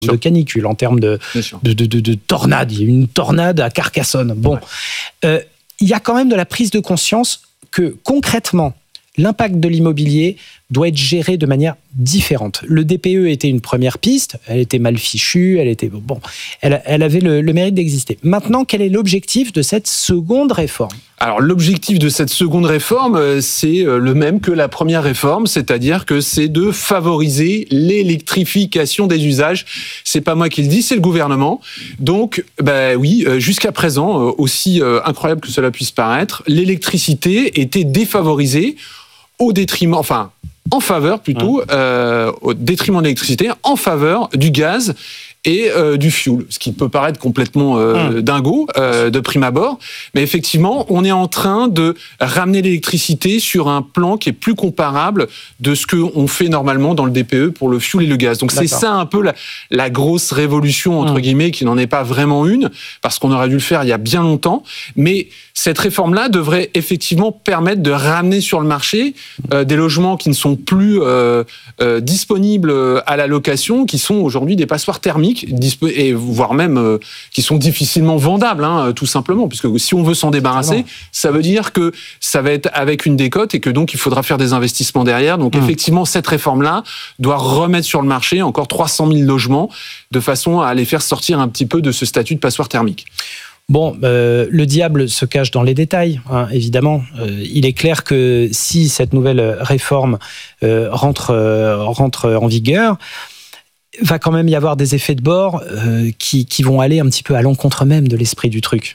de canicule, en termes de tornade. Il y a eu une tornade à Carcassonne. Bon, il y a quand même de la prise de conscience que concrètement, l'impact de l'immobilier doit être géré de manière différente. Le DPE était une première piste, elle était mal fichue, elle avait le mérite d'exister. Maintenant, quel est l'objectif de cette seconde réforme ? Alors, l'objectif de cette seconde réforme, c'est le même que la première réforme, c'est-à-dire que c'est de favoriser l'électrification des usages. C'est pas moi qui le dis, c'est le gouvernement. Donc, jusqu'à présent, aussi incroyable que cela puisse paraître, l'électricité était défavorisée au détriment, en faveur plutôt, au détriment de l'électricité, en faveur du gaz et du fioul, ce qui peut paraître complètement dingo de prime abord, mais effectivement, on est en train de ramener l'électricité sur un plan qui est plus comparable de ce qu'on fait normalement dans le DPE pour le fioul et le gaz. Donc c'est ça un peu la grosse révolution, entre guillemets, qui n'en est pas vraiment une, parce qu'on aurait dû le faire il y a bien longtemps, mais cette réforme-là devrait effectivement permettre de ramener sur le marché des logements qui ne sont plus disponibles à la location, qui sont aujourd'hui des passoires thermiques, et voire même qui sont difficilement vendables, tout simplement, puisque si on veut s'en débarrasser, ça veut dire que ça va être avec une décote et que donc il faudra faire des investissements derrière. Donc effectivement, cette réforme-là doit remettre sur le marché encore 300 000 logements de façon à les faire sortir un petit peu de ce statut de passoire thermique. Bon, le diable se cache dans les détails, évidemment. Il est clair que si cette nouvelle réforme rentre en vigueur, va quand même y avoir des effets de bord qui vont aller un petit peu à l'encontre même de l'esprit du truc.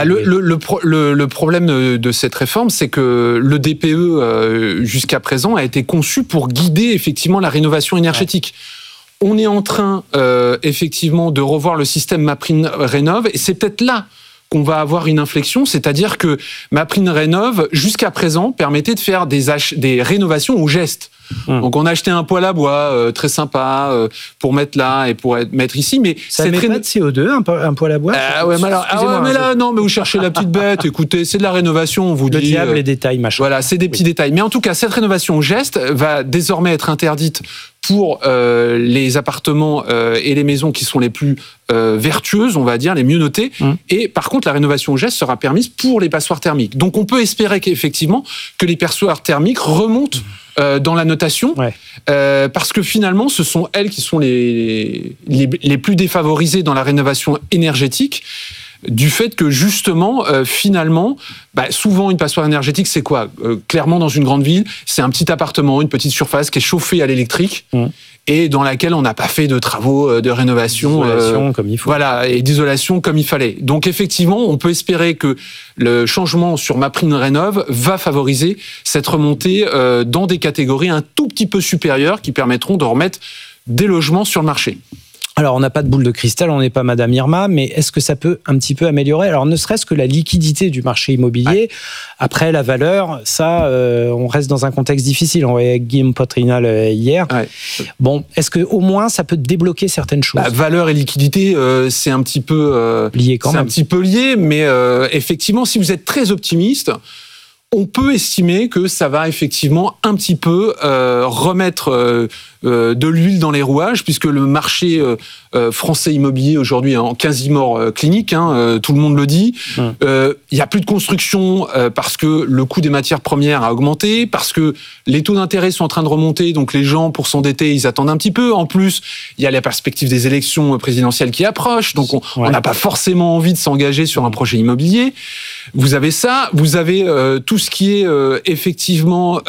Le problème de cette réforme, c'est que le DPE, jusqu'à présent, a été conçu pour guider effectivement la rénovation énergétique. On est en train, effectivement, de revoir le système MaPrimeRénov', et c'est peut-être là qu'on va avoir une inflexion, c'est-à-dire que MaPrimeRénov', jusqu'à présent, permettait de faire des rénovations au geste. Donc on a acheté un poêle à bois très sympa pour mettre là et pour mettre ici, mais ça émet pas de CO2 un poêle à bois. Mais vous cherchez la petite bête. Écoutez, c'est de la rénovation. On vous dit le diable, les détails, machin. Voilà, c'est des petits détails. Mais en tout cas, cette rénovation au geste va désormais être interdite pour les appartements et les maisons qui sont les plus vertueuses, on va dire, les mieux notées. Et par contre, la rénovation au geste sera permise pour les passoires thermiques. Donc on peut espérer qu'effectivement que les passoires thermiques remontent dans la notation, parce que finalement, ce sont elles qui sont les plus défavorisées dans la rénovation énergétique, du fait que justement, finalement, souvent une passoire énergétique, c'est quoi ? Clairement, dans une grande ville, c'est un petit appartement, une petite surface qui est chauffée à l'électrique, et dans laquelle on n'a pas fait de travaux de rénovation, d'isolation comme il faut. Voilà, et d'isolation comme il fallait. Donc effectivement, on peut espérer que le changement sur MaPrimeRénov' va favoriser cette remontée dans des catégories un tout petit peu supérieures qui permettront de remettre des logements sur le marché. Alors, on n'a pas de boule de cristal, on n'est pas Madame Irma, mais est-ce que ça peut un petit peu améliorer ? Alors, ne serait-ce que la liquidité du marché immobilier. Après, la valeur, ça, on reste dans un contexte difficile. On voyait avec Guillaume Potrinal hier. Bon, est-ce qu'au moins, ça peut débloquer certaines choses ? Valeur et liquidité, c'est un petit peu lié quand même. Un petit peu lié, mais effectivement, si vous êtes très optimiste, on peut estimer que ça va effectivement un petit peu remettre de l'huile dans les rouages, puisque le marché français immobilier aujourd'hui est en quasi-mort clinique, tout le monde le dit. Il n'y a plus de construction parce que le coût des matières premières a augmenté, parce que les taux d'intérêt sont en train de remonter, donc les gens, pour s'endetter, ils attendent un petit peu. En plus, il y a la perspective des élections présidentielles qui approchent, donc on n'a pas forcément envie de s'engager sur un projet immobilier. Vous avez ça, vous avez tout ce qui est effectivement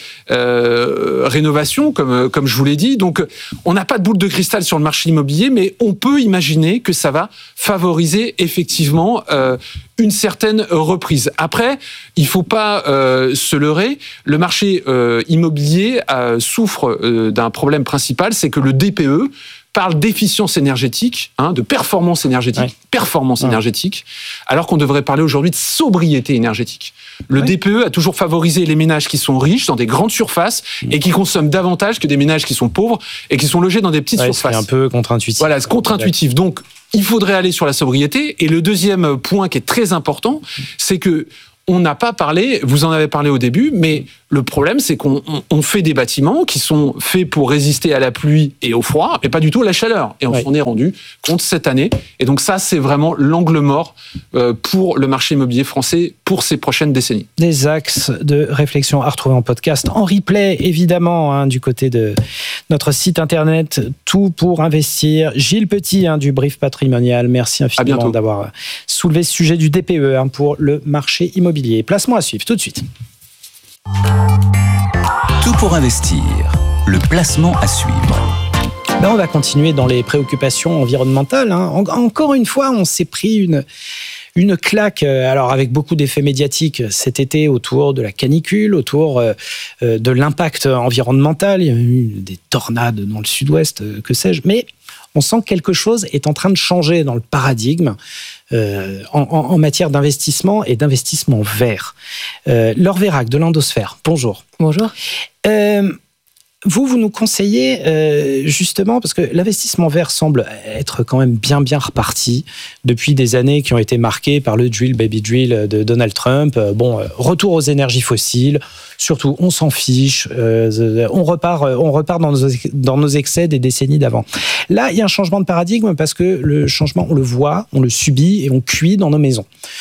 rénovation, comme je vous l'ai dit. Donc, on n'a pas de boule de cristal sur le marché immobilier, mais on peut imaginer que ça va favoriser effectivement une certaine reprise. Après, il ne faut pas se leurrer. Le marché immobilier souffre d'un problème principal, c'est que le DPE parle d'efficience énergétique, de performance énergétique, alors qu'on devrait parler aujourd'hui de sobriété énergétique. Le DPE a toujours favorisé les ménages qui sont riches dans des grandes surfaces et qui consomment davantage que des ménages qui sont pauvres et qui sont logés dans des petites surfaces. C'est un peu contre-intuitif. Voilà, c'est contre-intuitif. Donc, il faudrait aller sur la sobriété. Et le deuxième point qui est très important, c'est que on n'a pas parlé, vous en avez parlé au début, mais Le problème, c'est qu'on fait des bâtiments qui sont faits pour résister à la pluie et au froid, mais pas du tout à la chaleur. Et on s'en est rendu compte cette année. Et donc ça, c'est vraiment l'angle mort pour le marché immobilier français pour ces prochaines décennies. Des axes de réflexion à retrouver en podcast, en replay, évidemment, du côté de notre site internet, Tout pour investir. Gilles Petit, du Brief Patrimonial, merci infiniment d'avoir soulevé ce sujet du DPE pour le marché immobilier. Placement à suivre tout de suite. Tout pour investir, le placement à suivre. On va continuer dans les préoccupations environnementales. Encore une fois, on s'est pris une claque, alors avec beaucoup d'effets médiatiques cet été autour de la canicule, autour de l'impact environnemental. Il y a eu des tornades dans le sud-ouest, que sais-je. Mais on sent que quelque chose est en train de changer dans le paradigme en matière d'investissement et d'investissement vert. Laure Vérac de l'Endosphère, bonjour. Bonjour. Vous nous conseillez justement, parce que l'investissement vert semble être quand même bien reparti depuis des années qui ont été marquées par le drill baby drill de Donald Trump. Retour aux énergies fossiles, surtout on s'en fiche, on repart dans nos excès des décennies d'avant. Là, il y a un changement de paradigme parce que le changement, on le voit, on le subit et on cuit dans nos maisons.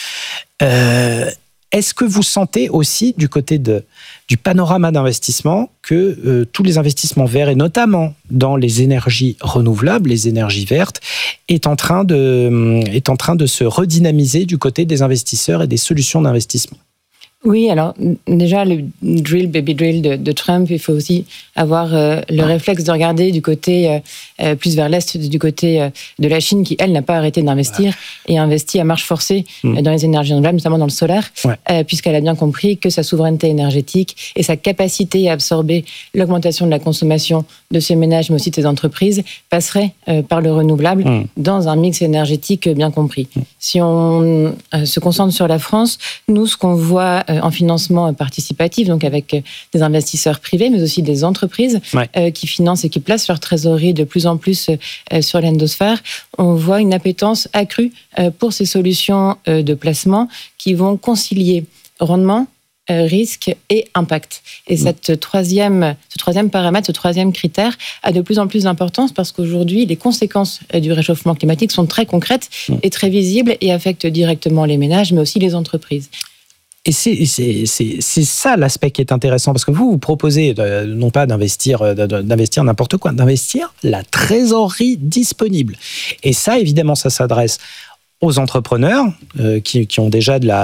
Est-ce que vous sentez aussi du côté du panorama d'investissement que tous les investissements verts, et notamment dans les énergies renouvelables, les énergies vertes, est en train de se redynamiser du côté des investisseurs et des solutions d'investissement? Oui, alors déjà, le drill, baby drill de Trump, il faut aussi avoir le réflexe de regarder du côté plus vers l'Est, du côté de la Chine, qui, elle, n'a pas arrêté d'investir et investit à marche forcée dans les énergies renouvelables, notamment dans le solaire, puisqu'elle a bien compris que sa souveraineté énergétique et sa capacité à absorber l'augmentation de la consommation de ses ménages, mais aussi de ses entreprises, passerait par le renouvelable dans un mix énergétique bien compris. Si on se concentre sur la France, nous, ce qu'on voit en financement participatif, donc avec des investisseurs privés, mais aussi des entreprises qui financent et qui placent leur trésorerie de plus en plus sur l'endosphère, on voit une appétence accrue pour ces solutions de placement qui vont concilier rendement, risque et impact. Et ce troisième paramètre, ce troisième critère a de plus en plus d'importance parce qu'aujourd'hui, les conséquences du réchauffement climatique sont très concrètes et très visibles et affectent directement les ménages, mais aussi les entreprises. Et c'est ça l'aspect qui est intéressant, parce que vous proposez non pas d'investir n'importe quoi, d'investir la trésorerie disponible. Et ça, évidemment, ça s'adresse aux entrepreneurs qui ont déjà de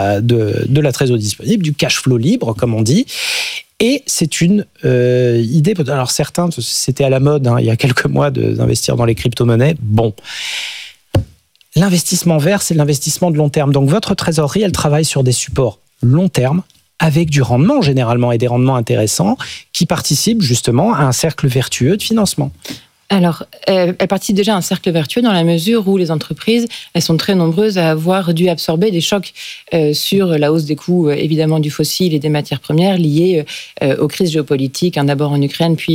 la trésorerie disponible, du cash flow libre, comme on dit. Et c'est une idée, alors certains, c'était à la mode il y a quelques mois d'investir dans les crypto-monnaies. Bon. L'investissement vert, c'est l'investissement de long terme. Donc votre trésorerie, elle travaille sur des supports long terme, avec du rendement généralement et des rendements intéressants qui participent justement à un cercle vertueux de financement. Alors, elle participe déjà à un cercle vertueux dans la mesure où les entreprises, elles sont très nombreuses à avoir dû absorber des chocs sur la hausse des coûts, évidemment, du fossile et des matières premières liées aux crises géopolitiques, d'abord en Ukraine, puis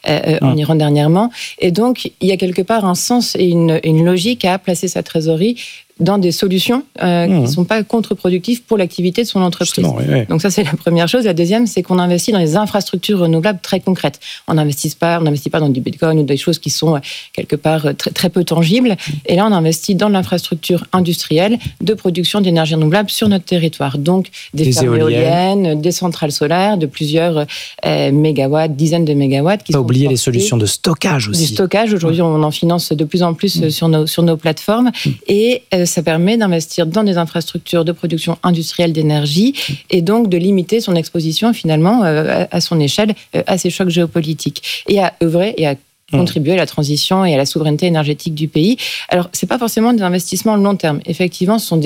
en Iran dernièrement. Et donc, il y a quelque part un sens et une logique à placer sa trésorerie dans des solutions qui ne sont pas contre-productives pour l'activité de son entreprise. Oui. Donc ça, c'est la première chose. La deuxième, c'est qu'on investit dans des infrastructures renouvelables très concrètes. On n'investit pas dans du Bitcoin ou des choses qui sont quelque part très, très peu tangibles. Et là, on investit dans l'infrastructure industrielle de production d'énergie renouvelable sur notre territoire. Donc des fermes éoliennes, des centrales solaires de plusieurs mégawatts, dizaines de mégawatts. Pas oublier les solutions de stockage aussi. Du stockage. Aujourd'hui, on en finance de plus en plus sur nos plateformes. Et ça permet d'investir dans des infrastructures de production industrielle d'énergie et donc de limiter son exposition finalement à son échelle à ces chocs géopolitiques et à œuvrer et à contribuer à la transition et à la souveraineté énergétique du pays. Alors, c'est pas forcément des investissements long terme. Effectivement, ce sont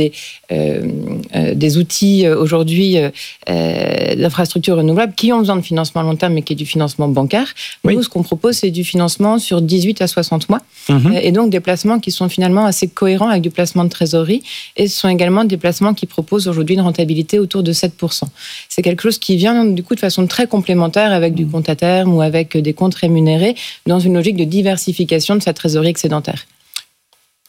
des outils aujourd'hui d'infrastructures renouvelables qui ont besoin de financement long terme, mais qui est du financement bancaire. Oui. Nous, ce qu'on propose, c'est du financement sur 18 à 60 mois, et donc des placements qui sont finalement assez cohérents avec du placement de trésorerie, et ce sont également des placements qui proposent aujourd'hui une rentabilité autour de 7%. C'est quelque chose qui vient du coup de façon très complémentaire avec du compte à terme ou avec des comptes rémunérés dans une logique de diversification de sa trésorerie excédentaire.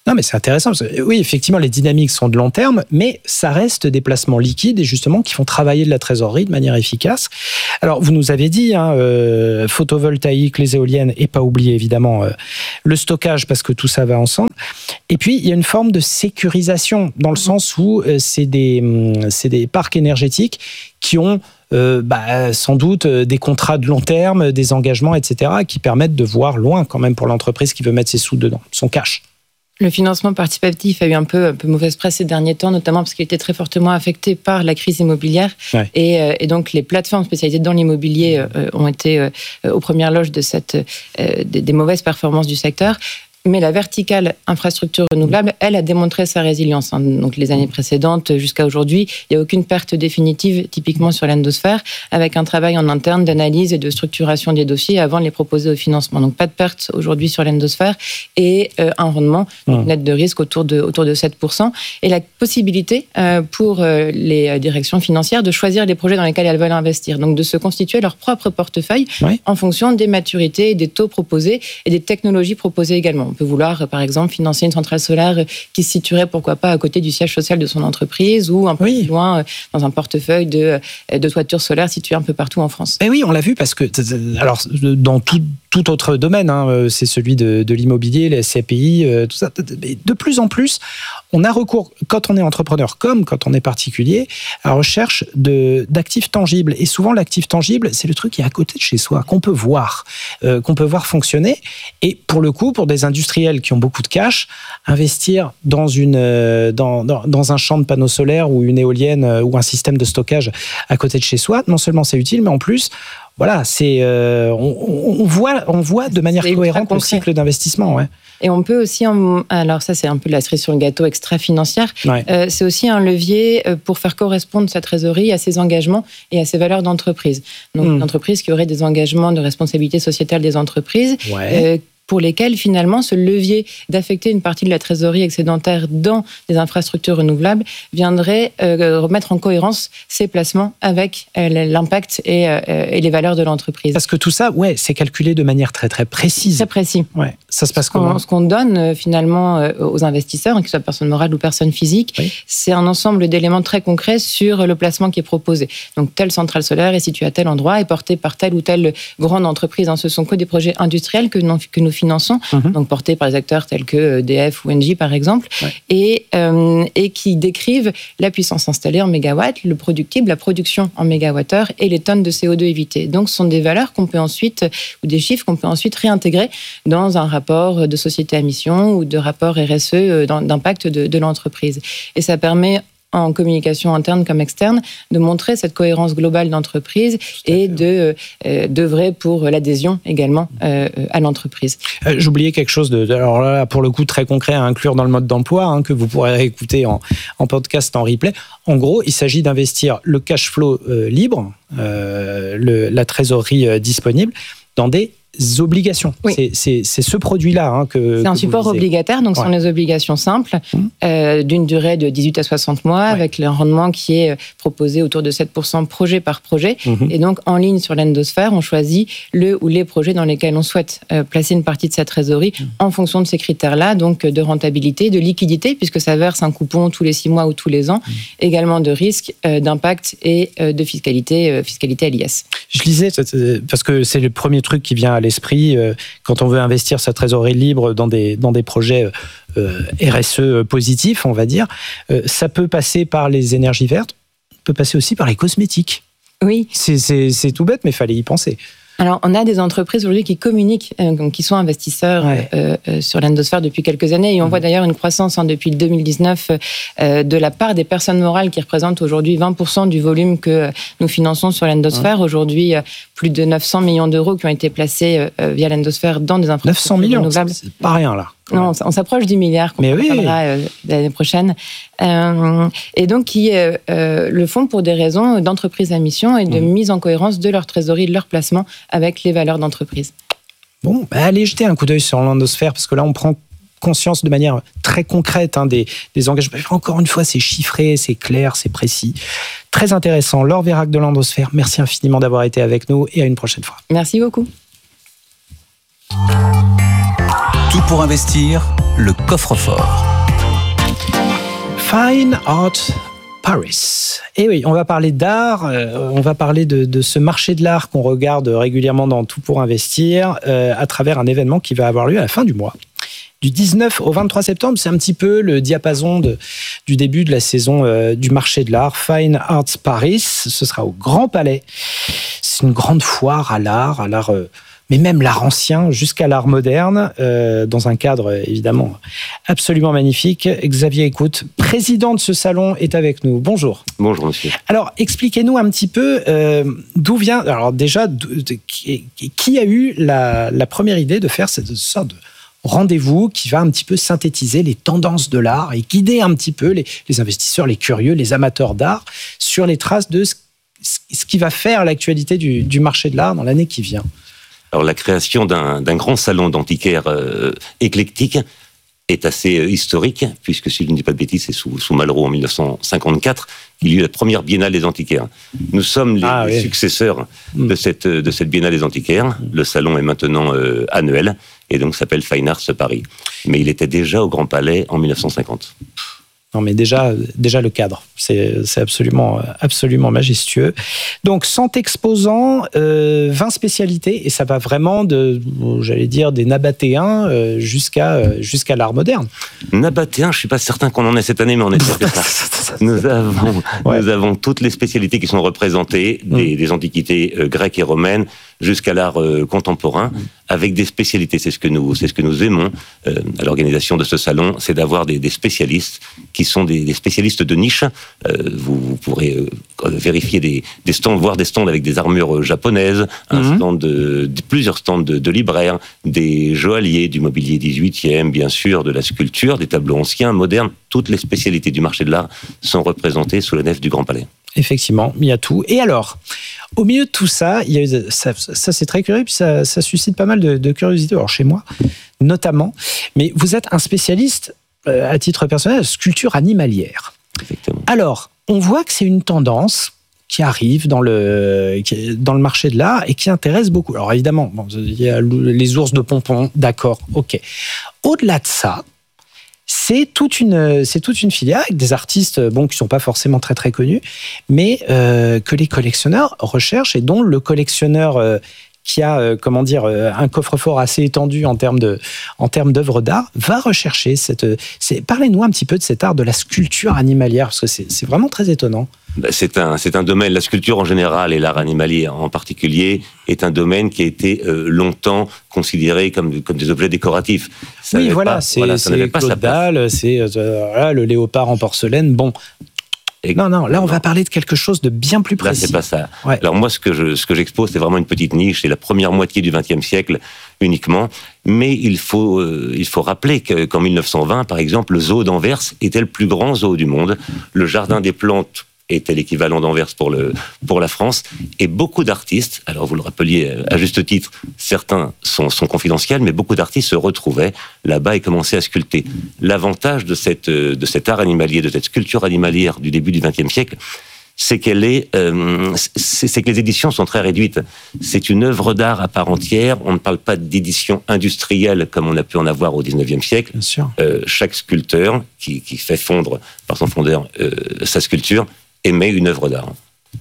Non, mais c'est intéressant. Oui, effectivement, les dynamiques sont de long terme, mais ça reste des placements liquides et justement qui font travailler de la trésorerie de manière efficace. Alors, vous nous avez dit, photovoltaïque, les éoliennes, et pas oublier évidemment le stockage parce que tout ça va ensemble. Et puis, il y a une forme de sécurisation dans le sens où c'est des parcs énergétiques qui ont sans doute des contrats de long terme, des engagements, etc., qui permettent de voir loin quand même pour l'entreprise qui veut mettre ses sous dedans, son cash. Le financement participatif a eu un peu mauvaise presse ces derniers temps, notamment parce qu'il était très fortement affecté par la crise immobilière. Ouais. Et donc, les plateformes spécialisées dans l'immobilier ont été aux premières loges de des mauvaises performances du secteur. Mais la verticale infrastructure renouvelable, elle a démontré sa résilience. Donc les années précédentes jusqu'à aujourd'hui, il n'y a aucune perte définitive, typiquement sur l'endosphère, avec un travail en interne d'analyse et de structuration des dossiers avant de les proposer au financement. Donc pas de perte aujourd'hui sur l'endosphère et un rendement net de risque autour de 7%. Et la possibilité pour les directions financières de choisir les projets dans lesquels elles veulent investir. Donc de se constituer leur propre portefeuille en fonction des maturités, des taux proposés et des technologies proposées également. On peut vouloir, par exemple, financer une centrale solaire qui se situerait, pourquoi pas, à côté du siège social de son entreprise ou un peu plus loin dans un portefeuille de toitures solaires situées un peu partout en France. Et oui, on l'a vu parce que, alors, dans tout autre domaine, c'est celui de l'immobilier, les SCPI, tout ça. De plus en plus, on a recours, quand on est entrepreneur comme quand on est particulier, à la recherche d'actifs tangibles. Et souvent, l'actif tangible, c'est le truc qui est à côté de chez soi, qu'on peut voir fonctionner. Et pour le coup, pour des industriels qui ont beaucoup de cash, investir dans un champ de panneaux solaires ou une éolienne ou un système de stockage à côté de chez soi, non seulement c'est utile, mais en plus, voilà, on voit de manière cohérente le cycle d'investissement. Ouais. Et on peut aussi, alors ça c'est un peu la cerise sur le gâteau extra-financière, c'est aussi un levier pour faire correspondre sa trésorerie à ses engagements et à ses valeurs d'entreprise. Donc une entreprise qui aurait des engagements de responsabilité sociétale des entreprises, pour lesquels, finalement, ce levier d'affecter une partie de la trésorerie excédentaire dans des infrastructures renouvelables viendrait remettre en cohérence ces placements avec l'impact et les valeurs de l'entreprise. Parce que tout ça, c'est calculé de manière très, très précise. Très précis. Ouais. Ça se passe comment ? Ce qu'on donne, finalement, aux investisseurs, qu'ils soient personnes morales ou personnes physiques, c'est un ensemble d'éléments très concrets sur le placement qui est proposé. Donc, telle centrale solaire est située à tel endroit, est portée par telle ou telle grande entreprise. Ce sont que des projets industriels que nous finançons, donc portés par des acteurs tels que EDF ou Engie par exemple, et qui décrivent la puissance installée en mégawatts, le productible, la production en mégawattheure et les tonnes de CO2 évitées. Donc ce sont des valeurs qu'on peut ensuite, ou des chiffres qu'on peut ensuite réintégrer dans un rapport de société à mission ou de rapport RSE d'impact de l'entreprise. Et ça permet, en communication interne comme externe, de montrer cette cohérence globale d'entreprise et d'œuvrer pour l'adhésion également à l'entreprise. J'oubliais quelque chose alors là, pour le coup, très concret à inclure dans le mode d'emploi, que vous pourrez réécouter en podcast, en replay. En gros, il s'agit d'investir le cash flow libre, la trésorerie disponible, dans des obligations. Oui. C'est ce produit-là que c'est un support obligataire, donc ce sont des obligations simples d'une durée de 18 à 60 mois avec le rendement qui est proposé autour de 7% projet par projet. Et donc, en ligne sur l'endosphère, on choisit le ou les projets dans lesquels on souhaite placer une partie de sa trésorerie en fonction de ces critères-là, donc de rentabilité, de liquidité, puisque ça verse un coupon tous les 6 mois ou tous les ans, également de risque, d'impact et de fiscalité à l'IS. Je lisais, parce que c'est le premier truc qui vient à l'esprit quand on veut investir sa trésorerie libre dans des projets RSE positifs, on va dire. Ça peut passer par les énergies vertes, peut passer aussi par les cosmétiques. Oui. C'est tout bête, mais il fallait y penser. Alors, on a des entreprises aujourd'hui qui communiquent, qui sont investisseurs sur l'endosphère depuis quelques années. Et on voit d'ailleurs une croissance depuis 2019 de la part des personnes morales qui représentent aujourd'hui 20% du volume que nous finançons sur l'endosphère. Aujourd'hui, plus de 900 millions d'euros qui ont été placés via l'endosphère dans des infrastructures renouvelables. 900 millions, c'est pas rien là. Non, on s'approche du milliard qu'on parlera l'année prochaine. Et donc, qui le font pour des raisons d'entreprise à mission et de mise en cohérence de leur trésorerie, de leur placement avec les valeurs d'entreprise. Bon, allez jeter un coup d'œil sur l'endosphère, parce que là, on prend conscience de manière très concrète des engagements. Encore une fois, c'est chiffré, c'est clair, c'est précis. Très intéressant. Laure Veyrac de l'endosphère, merci infiniment d'avoir été avec nous et à une prochaine fois. Merci beaucoup. Tout pour investir, le coffre-fort. Fine Art Paris. Et oui, on va parler d'art, on va parler de ce marché de l'art qu'on regarde régulièrement dans Tout pour investir à travers un événement qui va avoir lieu à la fin du mois. Du 19 au 23 septembre, c'est un petit peu le diapason du début de la saison du marché de l'art. Fine Arts Paris, ce sera au Grand Palais. C'est une grande foire à l'art, mais même l'art ancien jusqu'à l'art moderne, dans un cadre évidemment absolument magnifique. Xavier Écoute, président de ce salon, est avec nous. Bonjour. Bonjour monsieur. Alors, expliquez-nous un petit peu d'où vient, alors déjà, qui a eu la première idée de faire cette sorte de rendez-vous qui va un petit peu synthétiser les tendances de l'art et guider un petit peu les investisseurs, les curieux, les amateurs d'art sur les traces de ce qui va faire l'actualité du marché de l'art dans l'année qui vient. Alors la création d'un grand salon d'antiquaires éclectique est assez historique, puisque si je ne dis pas de bêtises, c'est sous Malraux en 1954, il y a eu la première biennale des antiquaires. Nous sommes les successeurs de cette biennale des antiquaires. Le salon est maintenant annuel, et donc s'appelle Fine Arts Paris. Mais il était déjà au Grand Palais en 1950. Non, mais déjà le cadre, c'est absolument majestueux. Donc, 100 exposants, 20 spécialités, et ça va vraiment j'allais dire, des nabatéens jusqu'à l'art moderne. Nabatéens, je suis pas certain qu'on en ait cette année, mais on est sûr que ça. Nous avons toutes les spécialités qui sont représentées, des antiquités grecques et romaines jusqu'à l'art contemporain, avec des spécialités. C'est ce que nous aimons à l'organisation de ce salon, c'est d'avoir des spécialistes qui sont des spécialistes de niche. Vous pourrez vérifier des stands, voir des stands avec des armures japonaises, plusieurs stands de libraires, des joailliers, du mobilier 18e, bien sûr, de la sculpture, des tableaux anciens, modernes. Toutes les spécialités du marché de l'art sont représentées sous la nef du Grand Palais. Effectivement, il y a tout. Et alors, au milieu de tout ça, il y a eu, ça c'est très curieux, puis ça suscite pas mal de curiosité, alors chez moi notamment. Mais vous êtes un spécialiste, à titre personnel, de sculpture animalière. Effectivement. Alors, on voit que c'est une tendance qui arrive dans le marché de l'art et qui intéresse beaucoup. Alors évidemment, il y a les ours de Pompon, d'accord, ok. Au-delà de ça, c'est toute une filière avec des artistes qui sont pas forcément très très connus, mais que les collectionneurs recherchent et dont le collectionneur qui a un coffre-fort assez étendu en termes d'œuvres d'art va rechercher parlez-nous un petit peu de cet art de la sculpture animalière, parce que c'est vraiment très étonnant. C'est un domaine, la sculpture en général et l'art animalier en particulier, est un domaine qui a été longtemps considéré comme des objets décoratifs. C'est Claude Dalle, c'est le léopard en porcelaine. Bon. Non, là on va parler de quelque chose de bien plus précis. Là, c'est pas ça. Ouais. Alors moi, ce que j'expose, c'est vraiment une petite niche, c'est la première moitié du XXe siècle uniquement. Mais il faut rappeler qu'en 1920, par exemple, le zoo d'Anvers était le plus grand zoo du monde. Le jardin des plantes était l'équivalent d'Anvers pour la France, et beaucoup d'artistes, alors vous le rappeliez à juste titre, certains sont confidentiels, mais beaucoup d'artistes se retrouvaient là-bas et commençaient à sculpter. L'avantage de cet art animalier, de cette sculpture animalière du début du XXe siècle, c'est que les éditions sont très réduites. C'est une œuvre d'art à part entière. On ne parle pas d'édition industrielle comme on a pu en avoir au XIXe siècle. Bien sûr. Chaque sculpteur qui fait fondre par son fondeur sa sculpture émet une œuvre d'art.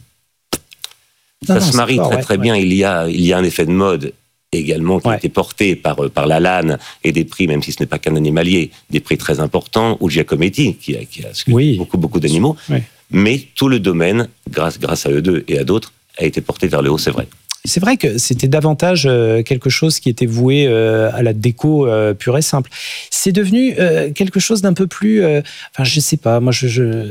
Ça se marie très bien. Il y a un effet de mode également qui a été porté par Lalanne et des prix, même si ce n'est pas qu'un animalier, des prix très importants, ou Giacometti qui a sculpté beaucoup d'animaux. Oui. Mais tout le domaine, grâce à eux deux et à d'autres, a été porté vers le haut, c'est vrai. C'est vrai que c'était davantage quelque chose qui était voué à la déco pure et simple. C'est devenu quelque chose d'un peu plus... je sais pas, moi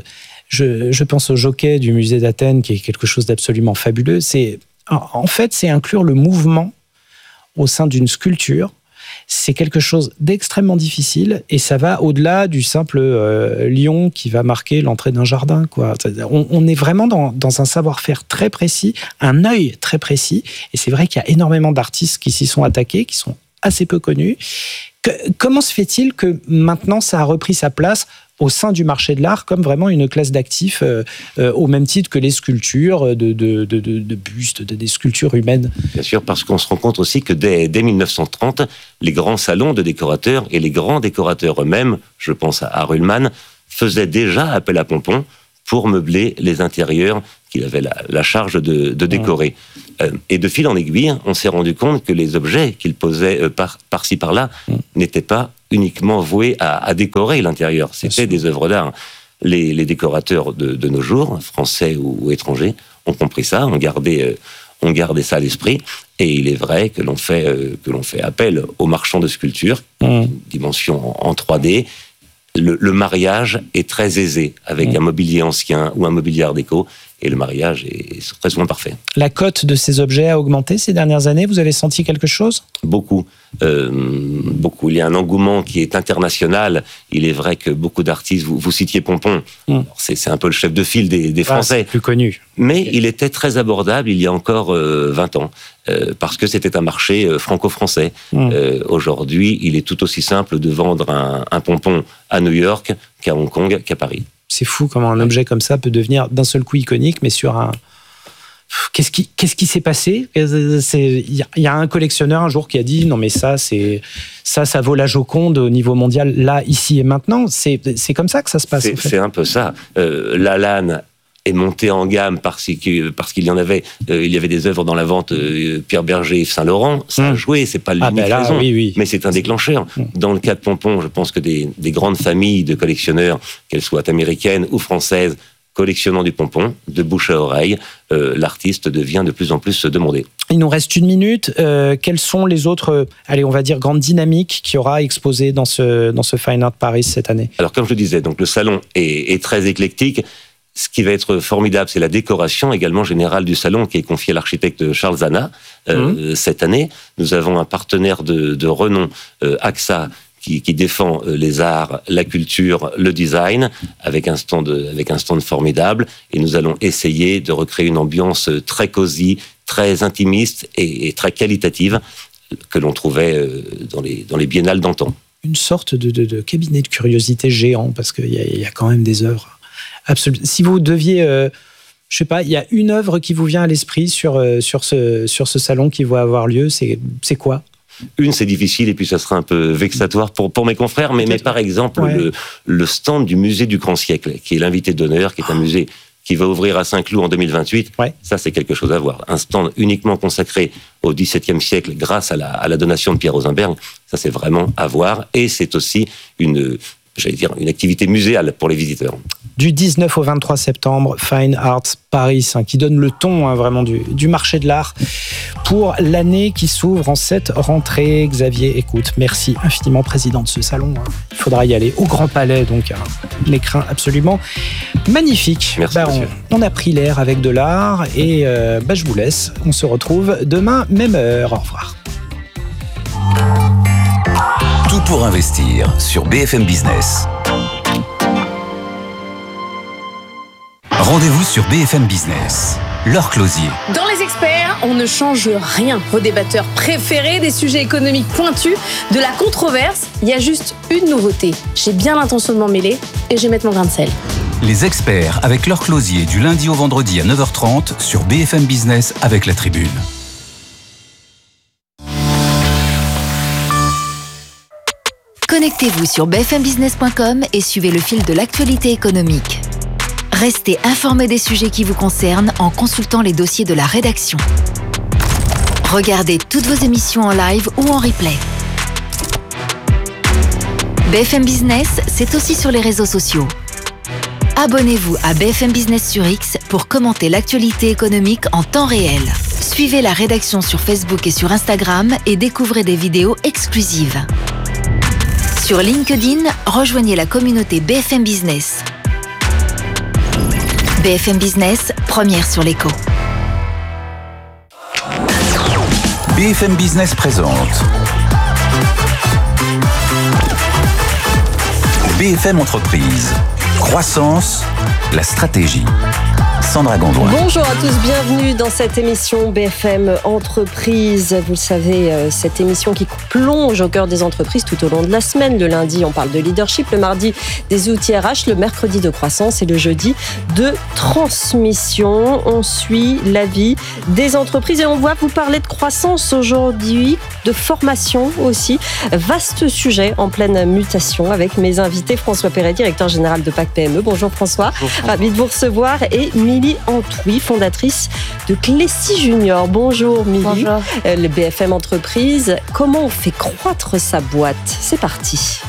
je pense au Jockey du musée d'Athènes, qui est quelque chose d'absolument fabuleux. En fait, c'est inclure le mouvement au sein d'une sculpture. C'est quelque chose d'extrêmement difficile et ça va au-delà du simple lion qui va marquer l'entrée d'un jardin, quoi. On est vraiment dans un savoir-faire très précis, un œil très précis. Et c'est vrai qu'il y a énormément d'artistes qui s'y sont attaqués, qui sont assez peu connus, Comment se fait-il que maintenant ça a repris sa place au sein du marché de l'art comme vraiment une classe d'actifs au même titre que les sculptures de bustes, des sculptures humaines? Bien sûr, parce qu'on se rend compte aussi que dès 1930, les grands salons de décorateurs et les grands décorateurs eux-mêmes, je pense à Ruhlmann, faisaient déjà appel à Pompon pour meubler les intérieurs qu'il avait la charge de décorer. Et de fil en aiguille, on s'est rendu compte que les objets qu'il posait par-ci par-là n'étaient pas uniquement voués à décorer l'intérieur. C'était des œuvres d'art. Les décorateurs de nos jours, français ou étrangers, ont compris ça, ont gardé ça à l'esprit. Et il est vrai que l'on fait appel aux marchands de sculpture, dimension en 3D. Le mariage est très aisé avec un mobilier ancien ou un mobilier art déco, et le mariage est très souvent parfait. La cote de ces objets a augmenté ces dernières années. Vous avez senti quelque chose ? Beaucoup. Il y a un engouement qui est international. Il est vrai que beaucoup d'artistes, vous citiez Pompon, alors c'est un peu le chef de file des Français. C'est plus connu. Mais il était très abordable il y a encore 20 ans, parce que c'était un marché franco-français. Aujourd'hui, il est tout aussi simple de vendre un Pompon à New York qu'à Hong Kong, qu'à Paris. C'est fou comment un objet comme ça peut devenir d'un seul coup iconique, mais sur un... Qu'est-ce qui s'est passé ? Il y a un collectionneur un jour qui a dit non mais ça vaut la Joconde au niveau mondial, là, ici et maintenant. C'est comme ça que ça se passe. C'est un peu ça. Lalanne est monté en gamme parce qu'il y avait des œuvres dans la vente Pierre Berger, Yves Saint Laurent. Ça a joué, c'est pas l'unique raison, oui. Mais c'est un déclencheur. Dans le cas de Pompon, je pense que des grandes familles de collectionneurs, qu'elles soient américaines ou françaises, collectionnant du Pompon, de bouche à oreille, l'artiste devient de plus en plus demandé. Il nous reste 1 minute. Quelles sont les autres, on va dire, grandes dynamiques qu'il y aura exposées dans ce Fine Art Paris cette année ? Alors, comme je le disais, donc, le salon est très éclectique. Ce qui va être formidable, c'est la décoration également générale du salon qui est confiée à l'architecte Charles Zana. Cette année, nous avons un partenaire de renom, AXA, qui défend les arts, la culture, le design, avec un stand formidable. Et nous allons essayer de recréer une ambiance très cosy, très intimiste et très qualitative que l'on trouvait dans les biennales d'antan. Une sorte de cabinet de curiosité géant, parce qu'il y a quand même des œuvres absolument. Si vous deviez... je sais pas, il y a une œuvre qui vous vient à l'esprit sur ce salon qui va avoir lieu, c'est quoi ? Une, c'est difficile, et puis ça sera un peu vexatoire pour mes confrères, mais par exemple, le stand du musée du Grand Siècle, qui est l'invité d'honneur, qui est un musée qui va ouvrir à Saint-Cloud en 2028, ça c'est quelque chose à voir. Un stand uniquement consacré au XVIIe siècle grâce à la donation de Pierre Rosenberg, ça c'est vraiment à voir, et c'est aussi une activité muséale pour les visiteurs. Du 19 au 23 septembre, Fine Art Paris, qui donne le ton vraiment du marché de l'art pour l'année qui s'ouvre en cette rentrée. Xavier, écoute, merci infiniment, président de ce salon. Il faudra y aller au Grand Palais, donc un écrin absolument magnifique. Merci, on a pris l'air avec de l'art et je vous laisse. On se retrouve demain, même heure. Au revoir. Tout pour investir sur BFM Business. Rendez-vous sur BFM Business. Laure Closier. Dans Les Experts, on ne change rien. Vos débatteurs préférés, des sujets économiques pointus, de la controverse. Il y a juste une nouveauté. J'ai bien l'intention de m'en mêler et je vais mettre mon grain de sel. Les Experts avec Laure Closier du lundi au vendredi à 9h30 sur BFM Business avec La Tribune. Connectez-vous sur bfmbusiness.com et suivez le fil de l'actualité économique. Restez informés des sujets qui vous concernent en consultant les dossiers de la rédaction. Regardez toutes vos émissions en live ou en replay. BFM Business, c'est aussi sur les réseaux sociaux. Abonnez-vous à BFM Business sur X pour commenter l'actualité économique en temps réel. Suivez la rédaction sur Facebook et sur Instagram et découvrez des vidéos exclusives. Sur LinkedIn, rejoignez la communauté BFM Business. BFM Business, première sur l'écho. BFM Business présente BFM Entreprise. Croissance, la stratégie. Sandra Gondouin. Bonjour à tous, bienvenue dans cette émission BFM Entreprise. Vous le savez, cette émission qui plonge au cœur des entreprises tout au long de la semaine. Le lundi, on parle de leadership, le mardi, des outils RH, le mercredi de croissance et le jeudi de transmission. On suit la vie des entreprises et on va vous parler de croissance aujourd'hui, de formation aussi. Vaste sujet en pleine mutation avec mes invités François Perret, directeur général de PAC PME. Bonjour François, ravi de vous recevoir, et Milly Antouy, fondatrice de Clécy Junior. Bonjour Milly. Bonjour. Le BFM Entreprise, comment on fait croître sa boîte? C'est parti.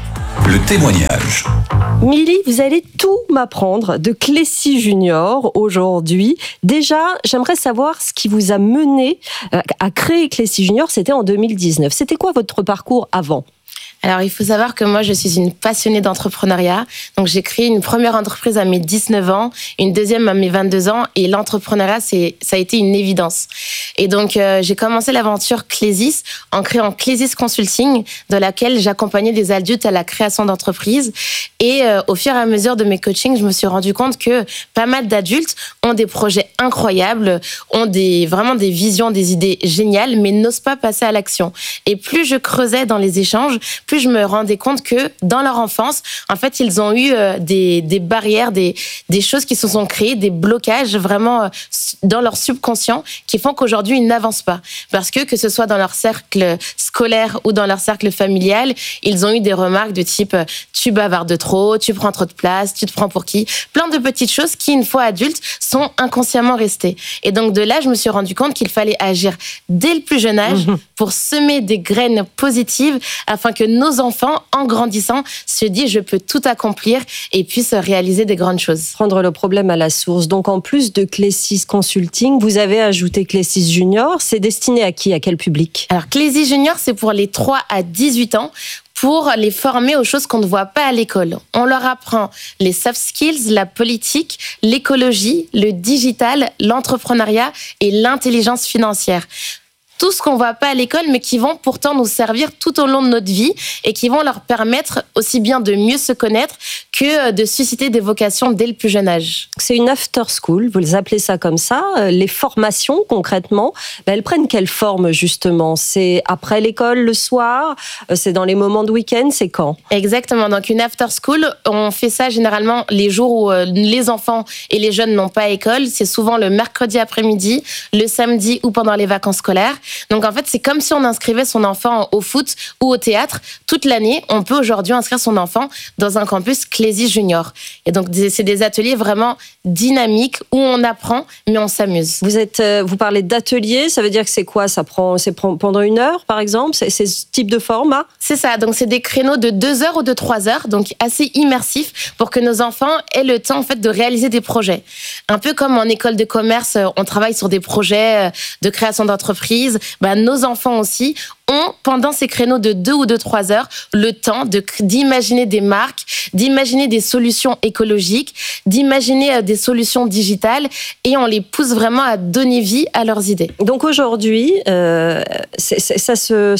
Le témoignage. Milly, vous allez tout m'apprendre de Clécy Junior aujourd'hui. Déjà, j'aimerais savoir ce qui vous a mené à créer Clécy Junior. C'était en 2019. C'était quoi votre parcours avant ? Alors, il faut savoir que moi, je suis une passionnée d'entrepreneuriat. Donc, j'ai créé une première entreprise à mes 19 ans, une deuxième à mes 22 ans. Et l'entrepreneuriat, ça a été une évidence. Et donc, j'ai commencé l'aventure Clésis en créant Clésis Consulting, dans laquelle j'accompagnais des adultes à la création d'entreprises. Et au fur et à mesure de mes coachings, je me suis rendu compte que pas mal d'adultes ont des projets incroyables, ont vraiment des visions, des idées géniales, mais n'osent pas passer à l'action. Et plus je creusais dans les échanges, plus je me rendais compte que dans leur enfance, en fait, ils ont eu des barrières, des choses qui se sont créées, des blocages vraiment dans leur subconscient qui font qu'aujourd'hui, ils n'avancent pas. Parce que ce soit dans leur cercle scolaire ou dans leur cercle familial, ils ont eu des remarques de type « tu bavardes trop, tu prends trop de place, tu te prends pour qui ?» Plein de petites choses qui, une fois adultes, sont inconsciemment restées. Et donc, de là, je me suis rendu compte qu'il fallait agir dès le plus jeune âge pour semer des graines positives afin que nos enfants, en grandissant, se disent « je peux tout accomplir » et puissent réaliser des grandes choses. Prendre le problème à la source. Donc, en plus de Clécis Consulting, vous avez ajouté Clécis Junior. C'est destiné à qui? À quel public? Alors, Clécis Junior, c'est pour les 3 à 18 ans, pour les former aux choses qu'on ne voit pas à l'école. On leur apprend les soft skills, la politique, l'écologie, le digital, l'entrepreneuriat et l'intelligence financière. Tout ce qu'on ne voit pas à l'école, mais qui vont pourtant nous servir tout au long de notre vie et qui vont leur permettre aussi bien de mieux se connaître que de susciter des vocations dès le plus jeune âge. C'est une after school, vous les appelez ça comme ça. Les formations, concrètement, elles prennent quelle forme justement? C'est après l'école, le soir? C'est dans les moments de week-end? C'est quand? Exactement. Donc une after school, on fait ça généralement les jours où les enfants et les jeunes n'ont pas école. C'est souvent le mercredi après-midi, le samedi ou pendant les vacances scolaires. Donc en fait, c'est comme si on inscrivait son enfant au foot ou au théâtre toute l'année. On peut aujourd'hui inscrire son enfant dans un campus Clécy Junior. Et donc c'est des ateliers vraiment dynamiques où on apprend, mais on s'amuse. Vous parlez d'ateliers, ça veut dire que c'est quoi? C'est pendant 1 heure, par exemple? C'est ce type de format? C'est ça. Donc c'est des créneaux de 2 heures ou de 3 heures, donc assez immersifs pour que nos enfants aient le temps en fait de réaliser des projets. Un peu comme en école de commerce, on travaille sur des projets de création d'entreprise. Nos enfants aussi ont, pendant ces créneaux de 2 ou de 3 heures, le temps d'imaginer des marques, d'imaginer des solutions écologiques, d'imaginer des solutions digitales, et on les pousse vraiment à donner vie à leurs idées. Donc aujourd'hui, ça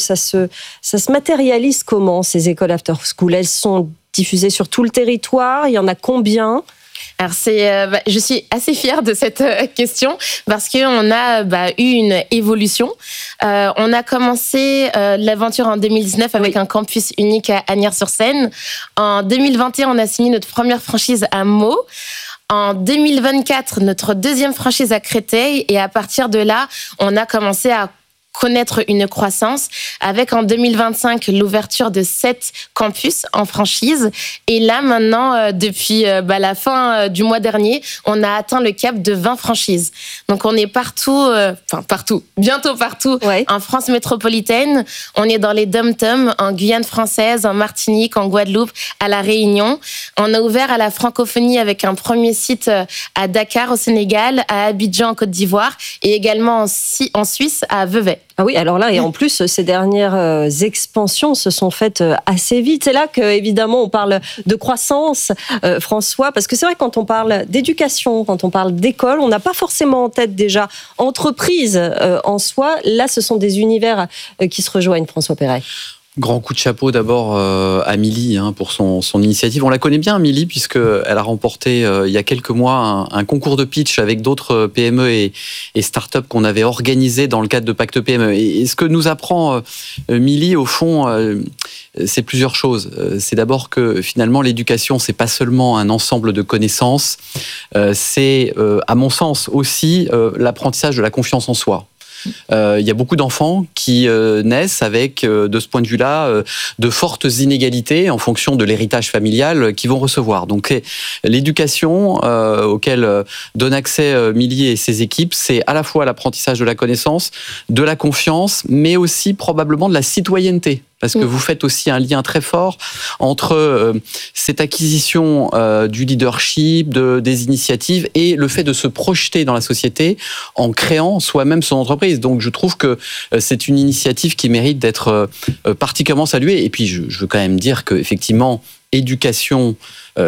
se matérialise comment, ces écoles after school? Elles sont diffusées sur tout le territoire? Il y en a combien? Alors je suis assez fière de cette question parce qu'on a eu une évolution. On a commencé l'aventure en 2019 avec un campus unique à Asnières-sur-Seine. En 2021, on a signé notre première franchise à Meaux. En 2024, notre deuxième franchise à Créteil. Et à partir de là, on a commencé à connaître une croissance avec en 2025 l'ouverture de 7 campus en franchise. Et là, maintenant, depuis la fin du mois dernier, on a atteint le cap de 20 franchises. Donc, on est bientôt partout, ouais. En France métropolitaine. On est dans les dom-toms, en Guyane française, en Martinique, en Guadeloupe, à La Réunion. On a ouvert à la francophonie avec un premier site à Dakar, au Sénégal, à Abidjan, en Côte d'Ivoire, et également en Suisse, à Vevey. Ah oui, alors là, et en plus, ces dernières expansions se sont faites assez vite. C'est là qu'évidemment, on parle de croissance, François, parce que c'est vrai, quand on parle d'éducation, quand on parle d'école, on n'a pas forcément en tête déjà entreprise en soi. Là, ce sont des univers qui se rejoignent, François Perret. Grand coup de chapeau d'abord à Amélie pour son initiative. On la connaît bien, Amélie, puisqu'elle a remporté il y a quelques mois un concours de pitch avec d'autres PME et start-up qu'on avait organisé dans le cadre de Pacte PME. Et ce que nous apprend Amélie, au fond, c'est plusieurs choses. C'est d'abord que finalement l'éducation, c'est pas seulement un ensemble de connaissances, c'est à mon sens aussi l'apprentissage de la confiance en soi. Il y a beaucoup d'enfants qui naissent avec, de ce point de vue-là, de fortes inégalités en fonction de l'héritage familial qu'ils vont recevoir. Donc l'éducation auquel donne accès Milly et ses équipes, c'est à la fois l'apprentissage de la connaissance, de la confiance, mais aussi probablement de la citoyenneté. Parce que vous faites aussi un lien très fort entre cette acquisition du leadership, des initiatives et le fait de se projeter dans la société en créant soi-même son entreprise. Donc je trouve que c'est une initiative qui mérite d'être particulièrement saluée. Et puis je veux quand même dire qu'effectivement, l'éducation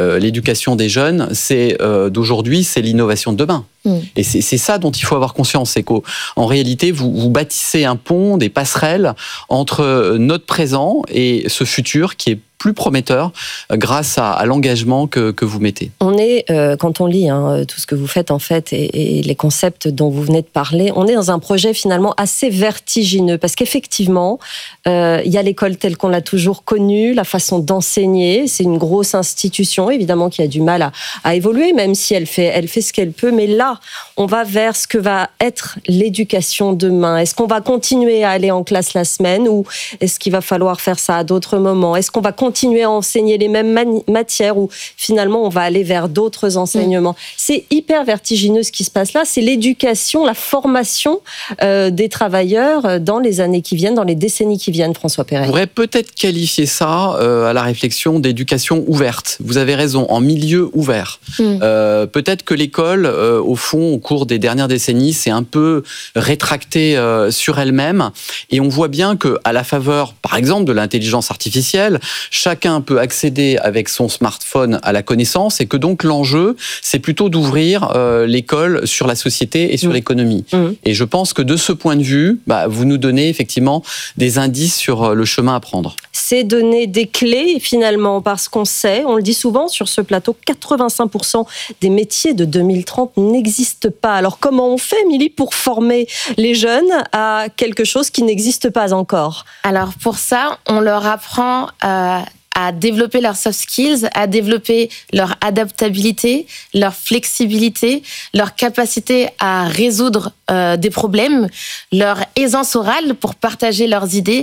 des jeunes, c'est d'aujourd'hui, c'est l'innovation de demain. Et c'est ça dont il faut avoir conscience, c'est qu'en réalité, vous bâtissez un pont, des passerelles entre notre présent et ce futur qui est plus prometteur grâce à l'engagement que vous mettez. On est, quand on lit tout ce que vous faites en fait et les concepts dont vous venez de parler, on est dans un projet finalement assez vertigineux parce qu'effectivement, il y a l'école telle qu'on l'a toujours connue, la façon d'enseigner, c'est une grosse institution évidemment qui a du mal à évoluer, même si elle fait ce qu'elle peut, mais là, on va vers ce que va être l'éducation demain. Est-ce qu'on va continuer à aller en classe la semaine ou est-ce qu'il va falloir faire ça à d'autres moments? Est-ce qu'on va continuer à enseigner les mêmes matières ou finalement on va aller vers d'autres enseignements? C'est hyper vertigineux ce qui se passe là. C'est l'éducation, la formation des travailleurs dans les années qui viennent, dans les décennies qui viennent, François Perret. On pourrait peut-être qualifier ça à la réflexion d'éducation ouverte. Vous avez raison, en milieu ouvert. Peut-être que l'école, au fond, au cours des dernières décennies, s'est un peu rétractée sur elle-même. Et on voit bien qu'à la faveur, par exemple, de l'intelligence artificielle, chacun peut accéder avec son smartphone à la connaissance et que donc l'enjeu, c'est plutôt d'ouvrir l'école sur la société et sur l'économie. Et je pense que de ce point de vue, vous nous donnez effectivement des indices sur le chemin à prendre. C'est donner des clés finalement parce qu'on sait, on le dit souvent sur ce plateau, 85% des métiers de 2030 n'existent pas. Alors comment on fait, Milly, pour former les jeunes à quelque chose qui n'existe pas encore? Alors pour ça, on leur apprend à développer leurs soft skills, à développer leur adaptabilité, leur flexibilité, leur capacité à résoudre des problèmes, leur aisance orale pour partager leurs idées,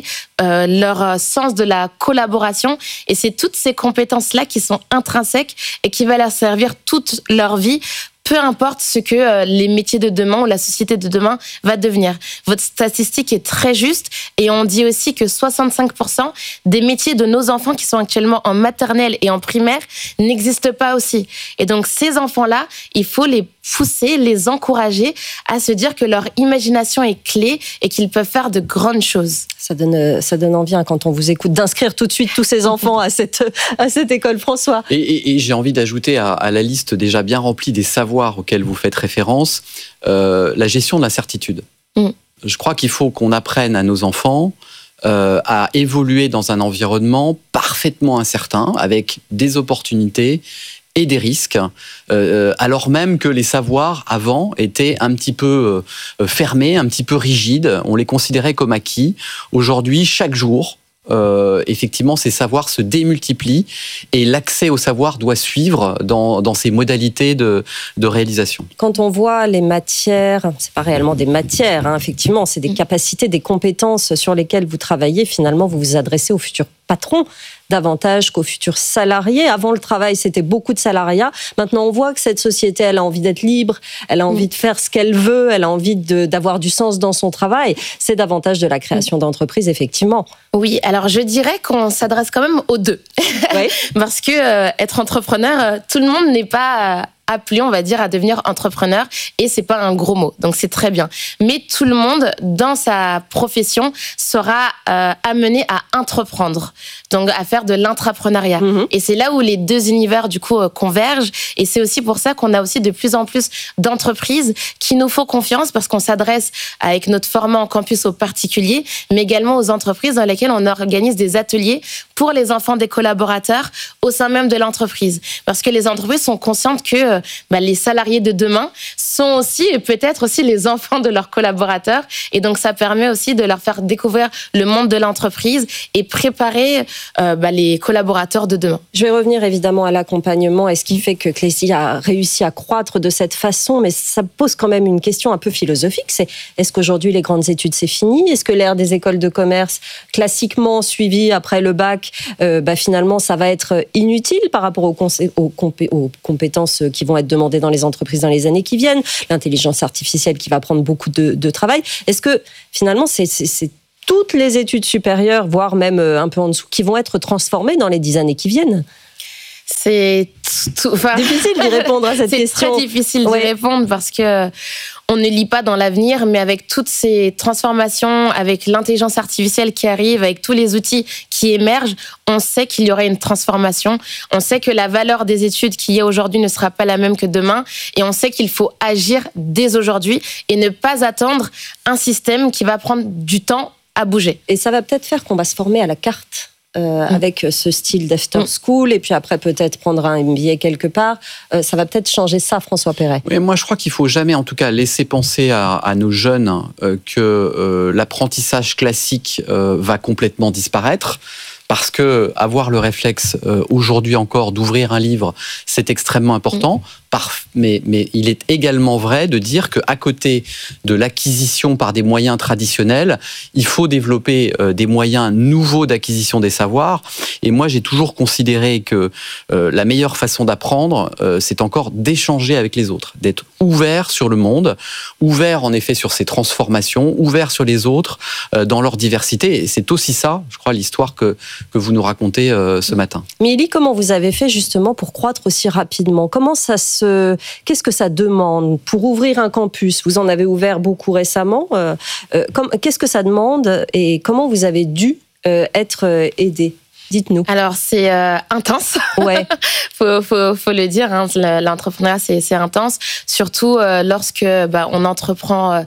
leur sens de la collaboration. Et c'est toutes ces compétences-là qui sont intrinsèques et qui vont leur servir toute leur vie, peu importe ce que les métiers de demain ou la société de demain va devenir. Votre statistique est très juste et on dit aussi que 65% des métiers de nos enfants qui sont actuellement en maternelle et en primaire n'existent pas aussi. Et donc ces enfants-là, il faut les pousser, les encourager à se dire que leur imagination est clé et qu'ils peuvent faire de grandes choses. Ça donne envie quand on vous écoute d'inscrire tout de suite tous ces enfants à cette école, François. Et j'ai envie d'ajouter à la liste déjà bien remplie des savoirs auxquels vous faites référence, la gestion de l'incertitude. Je crois qu'il faut qu'on apprenne à nos enfants à évoluer dans un environnement parfaitement incertain, avec des opportunités et des risques, alors même que les savoirs avant étaient un petit peu fermés, un petit peu rigides, on les considérait comme acquis. Aujourd'hui, chaque jour, effectivement, ces savoirs se démultiplient et l'accès au savoir doit suivre dans ses modalités de réalisation. Quand on voit les matières, c'est pas réellement des matières, effectivement, c'est des capacités, des compétences sur lesquelles vous travaillez. Finalement, vous vous adressez aux futurs patrons davantage qu'aux futurs salariés. Avant le travail, c'était beaucoup de salariat. Maintenant, on voit que cette société, elle a envie d'être libre, elle a envie de faire ce qu'elle veut, elle a envie d'avoir du sens dans son travail. C'est davantage de la création d'entreprises, effectivement. Oui, alors je dirais qu'on s'adresse quand même aux deux. Oui. Parce que être entrepreneur, tout le monde n'est pas appelés, on va dire, à devenir entrepreneurs, et c'est pas un gros mot, donc c'est très bien. Mais tout le monde, dans sa profession, sera amené à entreprendre, donc à faire de l'intrapreneuriat. Et c'est là où les deux univers, du coup, convergent, et c'est aussi pour ça qu'on a aussi de plus en plus d'entreprises qui nous font confiance, parce qu'on s'adresse avec notre format en campus aux particuliers, mais également aux entreprises dans lesquelles on organise des ateliers pour les enfants des collaborateurs au sein même de l'entreprise. Parce que les entreprises sont conscientes que les salariés de demain sont aussi, et peut-être aussi, les enfants de leurs collaborateurs. Et donc, ça permet aussi de leur faire découvrir le monde de l'entreprise et préparer les collaborateurs de demain. Je vais revenir évidemment à l'accompagnement et ce qui fait que Clécy a réussi à croître de cette façon, mais ça pose quand même une question un peu philosophique. C'est, est-ce qu'aujourd'hui, les grandes études, c'est fini ? Est-ce que l'ère des écoles de commerce, classiquement suivie après le bac, finalement, ça va être inutile par rapport aux compétences qui vont être demandées dans les entreprises dans les années qui viennent, l'intelligence artificielle qui va prendre beaucoup de travail. Est-ce que finalement, c'est toutes les études supérieures, voire même un peu en dessous, qui vont être transformées dans les 10 années qui viennent ? C'est difficile d'y répondre à cette question. C'est très difficile d'y répondre parce que on ne lit pas dans l'avenir, mais avec toutes ces transformations, avec l'intelligence artificielle qui arrive, avec tous les outils qui émergent, on sait qu'il y aura une transformation. On sait que la valeur des études qu'il y a aujourd'hui ne sera pas la même que demain. Et on sait qu'il faut agir dès aujourd'hui et ne pas attendre un système qui va prendre du temps à bouger. Et ça va peut-être faire qu'on va se former à la carte. Avec ce style d'after school, et puis après peut-être prendre un MBA quelque part. Ça va peut-être changer ça, François Perret. Oui, moi, je crois qu'il ne faut jamais, en tout cas, laisser penser à nos jeunes que l'apprentissage classique va complètement disparaître. Parce que avoir le réflexe aujourd'hui encore d'ouvrir un livre, c'est extrêmement important. Mais il est également vrai de dire qu'à côté de l'acquisition par des moyens traditionnels, il faut développer des moyens nouveaux d'acquisition des savoirs. Et moi, j'ai toujours considéré que la meilleure façon d'apprendre, c'est encore d'échanger avec les autres, d'être ouvert sur le monde, ouvert en effet sur ses transformations, ouvert sur les autres dans leur diversité. Et c'est aussi ça, je crois, l'histoire que vous nous racontez ce matin. Mélie, comment vous avez fait justement pour croître aussi rapidement ? Qu'est-ce que ça demande pour ouvrir un campus ? Vous en avez ouvert beaucoup récemment. Qu'est-ce que ça demande et comment vous avez dû être aidé ? Dites-nous. Alors, c'est intense. Ouais. faut le dire, hein, l'entrepreneuriat, c'est intense. Surtout lorsque on entreprend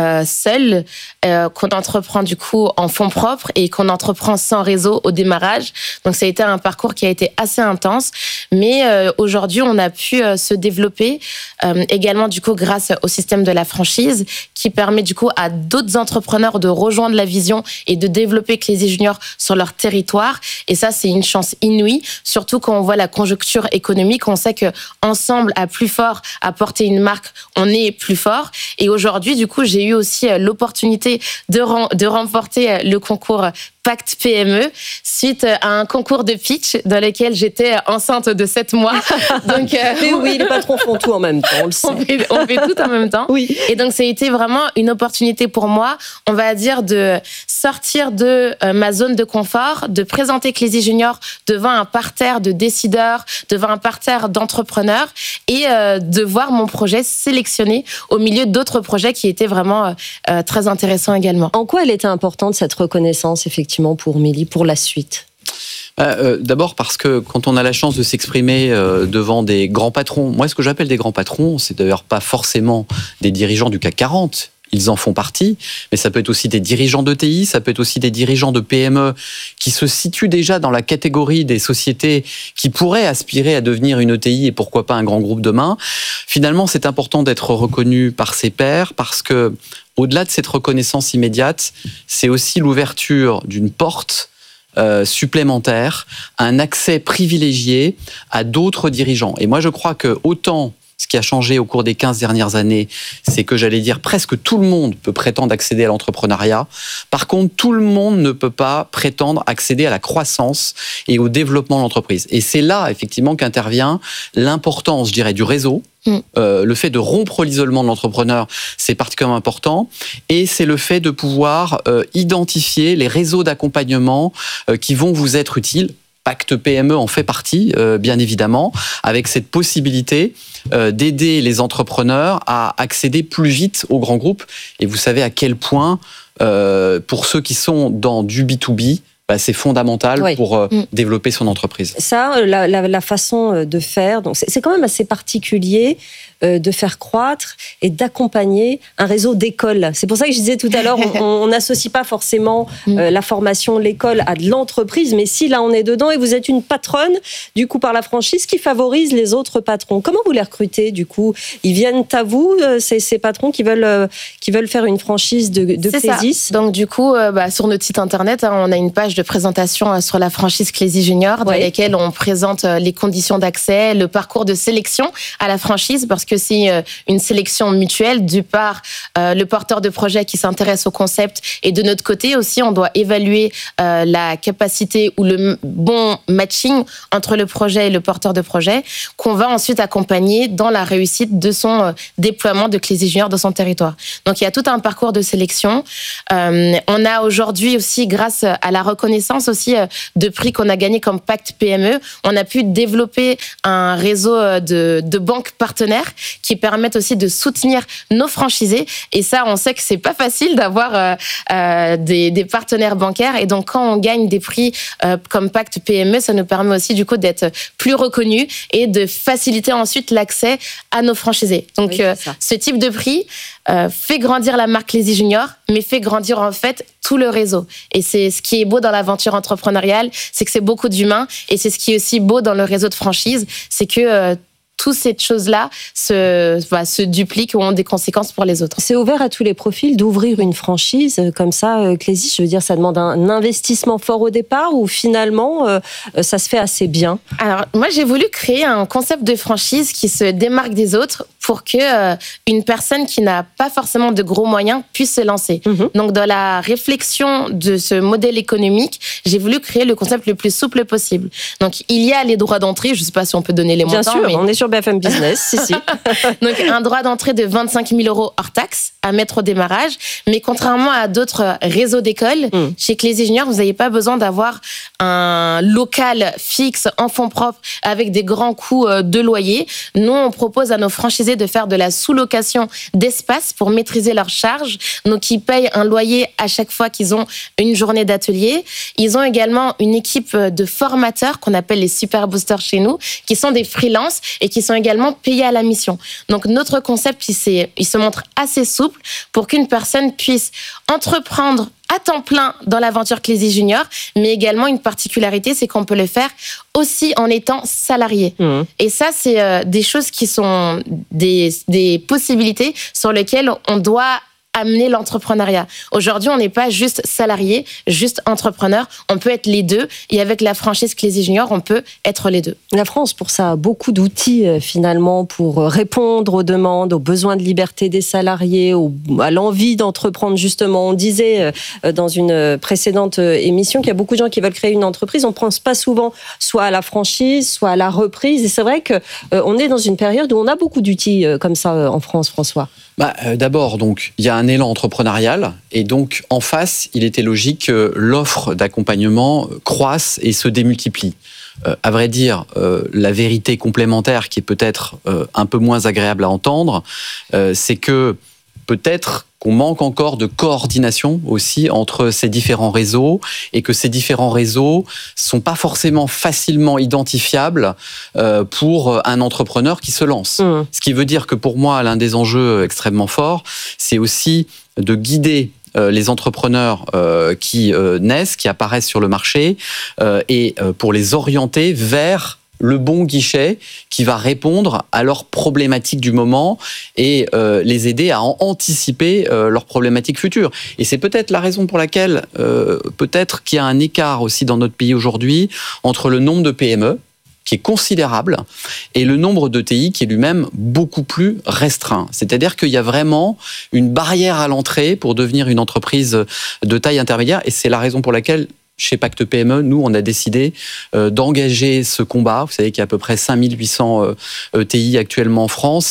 seul, qu'on entreprend du coup en fonds propres et qu'on entreprend sans réseau au démarrage. Donc, ça a été un parcours qui a été assez intense. Mais aujourd'hui, on a pu se développer également du coup grâce au système de la franchise qui permet du coup à d'autres entrepreneurs de rejoindre la vision et de développer Clézy Junior sur leur territoire. Et ça, c'est une chance inouïe, surtout quand on voit la conjoncture économique. On sait que ensemble, à plus fort, à porter une marque, on est plus fort. Et aujourd'hui, du coup, j'ai eu aussi l'opportunité de remporter le concours Pacte PME suite à un concours de pitch dans lequel j'étais enceinte de 7 mois. Donc, mais oui, les patrons font tout en même temps, on le sait. On fait tout en même temps. Oui. Et donc, ça a été vraiment une opportunité pour moi, on va dire, de sortir de ma zone de confort, de présenter Clézy Junior devant un parterre de décideurs, devant un parterre d'entrepreneurs et de voir mon projet sélectionné au milieu d'autres projets qui étaient vraiment très intéressants également. En quoi elle était importante, cette reconnaissance, effectivement, pour Mélie, pour la suite ? D'abord parce que quand on a la chance de s'exprimer devant des grands patrons, moi ce que j'appelle des grands patrons, c'est d'ailleurs pas forcément des dirigeants du CAC 40, ils en font partie, mais ça peut être aussi des dirigeants d'ETI, ça peut être aussi des dirigeants de PME qui se situent déjà dans la catégorie des sociétés qui pourraient aspirer à devenir une ETI et pourquoi pas un grand groupe demain. Finalement, c'est important d'être reconnu par ses pairs parce que au-delà de cette reconnaissance immédiate, c'est aussi l'ouverture d'une porte supplémentaire, un accès privilégié à d'autres dirigeants. Et moi, je crois que autant ce qui a changé au cours des 15 dernières années, c'est que j'allais dire presque tout le monde peut prétendre accéder à l'entrepreneuriat. Par contre, tout le monde ne peut pas prétendre accéder à la croissance et au développement de l'entreprise. Et c'est là, effectivement, qu'intervient l'importance, je dirais, du réseau. Le fait de rompre l'isolement de l'entrepreneur, c'est particulièrement important. Et c'est le fait de pouvoir identifier les réseaux d'accompagnement qui vont vous être utiles. Pacte PME en fait partie, bien évidemment, avec cette possibilité d'aider les entrepreneurs à accéder plus vite aux grands groupes. Et vous savez à quel point, pour ceux qui sont dans du B2B, c'est fondamental pour développer son entreprise. Ça, la façon de faire, donc c'est quand même assez particulier de faire croître et d'accompagner un réseau d'écoles. C'est pour ça que je disais tout à l'heure, on n'associe pas forcément la formation, l'école à de l'entreprise, mais si là on est dedans et vous êtes une patronne, du coup par la franchise, qui favorise les autres patrons. Comment vous les recrutez du coup? Ils viennent à vous, ces patrons qui veulent faire une franchise de Clésis? Donc du coup, sur notre site internet, on a une page de présentation sur la franchise Clésis Junior, dans laquelle on présente les conditions d'accès, le parcours de sélection à la franchise, parce que c'est une sélection mutuelle, du part le porteur de projet qui s'intéresse au concept, et de notre côté aussi, on doit évaluer la capacité ou le bon matching entre le projet et le porteur de projet, qu'on va ensuite accompagner dans la réussite de son déploiement de Clésis Junior dans son territoire. Donc il y a tout un parcours de sélection. On a aujourd'hui aussi, grâce à la reconnaissance aussi de prix qu'on a gagné comme Pacte PME, on a pu développer un réseau de banques partenaires qui permettent aussi de soutenir nos franchisés. Et ça, on sait que c'est pas facile d'avoir des partenaires bancaires. Et donc, quand on gagne des prix comme Pacte PME, ça nous permet aussi du coup d'être plus reconnus et de faciliter ensuite l'accès à nos franchisés. Donc, ce type de prix fait grandir la marque Clésis Junior, mais fait grandir en fait tout le réseau. Et c'est ce qui est beau dans l'aventure entrepreneuriale, c'est que c'est beaucoup d'humains, et c'est ce qui est aussi beau dans le réseau de franchise, c'est que toutes ces choses-là se dupliquent ou ont des conséquences pour les autres. C'est ouvert à tous les profils d'ouvrir une franchise comme ça, Clésis? Je veux dire, ça demande un investissement fort au départ, ou finalement, ça se fait assez bien? Alors, moi, j'ai voulu créer un concept de franchise qui se démarque des autres pour que une personne qui n'a pas forcément de gros moyens puisse se lancer. Donc, dans la réflexion de ce modèle économique, j'ai voulu créer le concept le plus souple possible. Donc, il y a les droits d'entrée. Je ne sais pas si on peut donner les montants. Bien sûr, mais on est sur BFM Business, si. Donc, un droit d'entrée de 25 000 € hors taxe à mettre au démarrage. Mais contrairement à d'autres réseaux d'écoles, chez Clésis Junior, vous n'avez pas besoin d'avoir un local fixe en fonds propres avec des grands coûts de loyer. Nous, on propose à nos franchisés de faire de la sous-location d'espace pour maîtriser leurs charges. Donc, ils payent un loyer à chaque fois qu'ils ont une journée d'atelier. Ils ont également une équipe de formateurs qu'on appelle les super boosters chez nous, qui sont des freelances et qui sont également payés à la mission. Donc, notre concept, il se montre assez souple pour qu'une personne puisse entreprendre à temps plein dans l'aventure Clésis Junior, mais également une particularité, c'est qu'on peut le faire aussi en étant salarié. Et ça, c'est des choses qui sont des possibilités sur lesquelles on doit amener l'entrepreneuriat. Aujourd'hui, on n'est pas juste salarié, juste entrepreneur. On peut être les deux. Et avec la franchise Clésis Junior, on peut être les deux. La France, pour ça, a beaucoup d'outils finalement pour répondre aux demandes, aux besoins de liberté des salariés, à l'envie d'entreprendre justement. On disait dans une précédente émission qu'il y a beaucoup de gens qui veulent créer une entreprise. On ne pense pas souvent soit à la franchise, soit à la reprise. Et c'est vrai qu'on est dans une période où on a beaucoup d'outils comme ça en France, François. D'abord, donc, il y a un élan entrepreneurial, et donc en face, il était logique que l'offre d'accompagnement croisse et se démultiplie. À vrai dire, la vérité complémentaire qui est peut-être un peu moins agréable à entendre, c'est que peut-être qu'on manque encore de coordination aussi entre ces différents réseaux, et que ces différents réseaux sont pas forcément facilement identifiables pour un entrepreneur qui se lance. Ce qui veut dire que pour moi, l'un des enjeux extrêmement forts, c'est aussi de guider les entrepreneurs qui naissent, qui apparaissent sur le marché, et pour les orienter vers le bon guichet qui va répondre à leurs problématiques du moment et les aider à anticiper leurs problématiques futures. Et c'est peut-être la raison pour laquelle peut-être qu'il y a un écart aussi dans notre pays aujourd'hui entre le nombre de PME, qui est considérable, et le nombre d'ETI qui est lui-même beaucoup plus restreint. C'est-à-dire qu'il y a vraiment une barrière à l'entrée pour devenir une entreprise de taille intermédiaire, et c'est la raison pour laquelle chez Pacte PME, nous, on a décidé d'engager ce combat. Vous savez qu'il y a à peu près 5800 ETI actuellement en France. C'est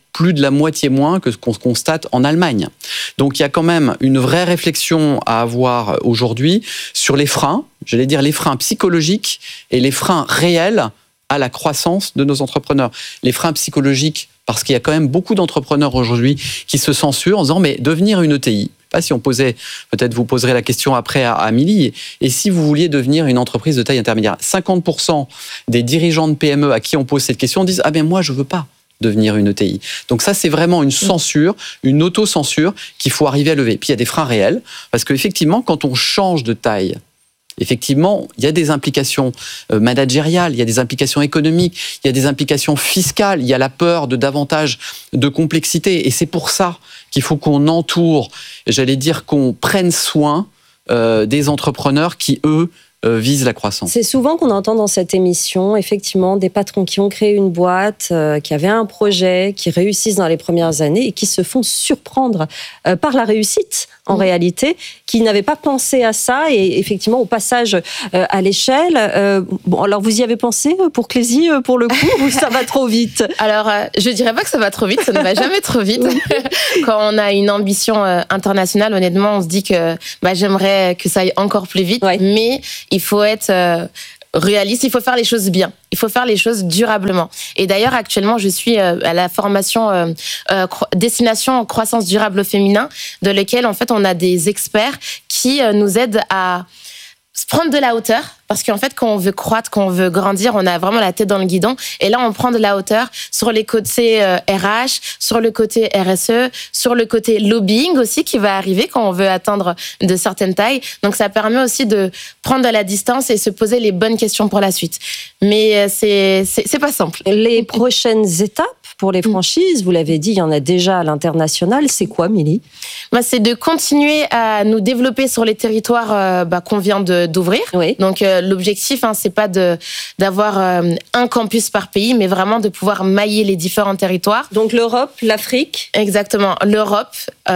plus de la moitié moins que ce qu'on constate en Allemagne. Donc il y a quand même une vraie réflexion à avoir aujourd'hui sur les freins, j'allais dire les freins psychologiques et les freins réels à la croissance de nos entrepreneurs. Les freins psychologiques, parce qu'il y a quand même beaucoup d'entrepreneurs aujourd'hui qui se censurent en disant mais devenir une ETI, pas si on posait, peut-être vous poserez la question après à Amélie, et si vous vouliez devenir une entreprise de taille intermédiaire, 50% des dirigeants de PME à qui on pose cette question disent ah ben moi je veux pas devenir une ETI. Donc ça, c'est vraiment une censure, une auto-censure qu'il faut arriver à lever. Puis il y a des freins réels, parce qu'effectivement, quand on change de taille, effectivement, il y a des implications managériales, il y a des implications économiques, il y a des implications fiscales, il y a la peur de davantage de complexité. Et c'est pour ça qu'il faut qu'on entoure, j'allais dire qu'on prenne soin des entrepreneurs qui, eux, vise la croissance. C'est souvent qu'on entend dans cette émission, effectivement, des patrons qui ont créé une boîte, qui avaient un projet, qui réussissent dans les premières années et qui se font surprendre par la réussite, en réalité, qui n'avaient pas pensé à ça et effectivement au passage à l'échelle. Bon, alors vous y avez pensé pour Clézy, pour le coup, ou ça va trop vite? Alors, je dirais pas que ça va trop vite, ça ne va jamais trop vite. Quand on a une ambition internationale, honnêtement, on se dit que j'aimerais que ça aille encore plus vite, mais il faut être réaliste, il faut faire les choses bien, il faut faire les choses durablement. Et d'ailleurs, actuellement, je suis à la formation Destination Croissance Durable Féminin, de laquelle, en fait, on a des experts qui nous aident à prendre de la hauteur, parce qu'en fait, quand on veut croître, quand on veut grandir, on a vraiment la tête dans le guidon. Et là, on prend de la hauteur sur les côtés RH, sur le côté RSE, sur le côté lobbying aussi qui va arriver quand on veut atteindre de certaines tailles. Donc, ça permet aussi de prendre de la distance et se poser les bonnes questions pour la suite. Mais c'est pas simple. Les prochaines étapes pour les franchises, vous l'avez dit, il y en a déjà à l'international. C'est quoi, Mélie? C'est de continuer à nous développer sur les territoires qu'on vient d'ouvrir. Oui. Donc, l'objectif, c'est pas d'avoir un campus par pays, mais vraiment de pouvoir mailler les différents territoires. Donc, l'Europe, l'Afrique. Exactement. L'Europe,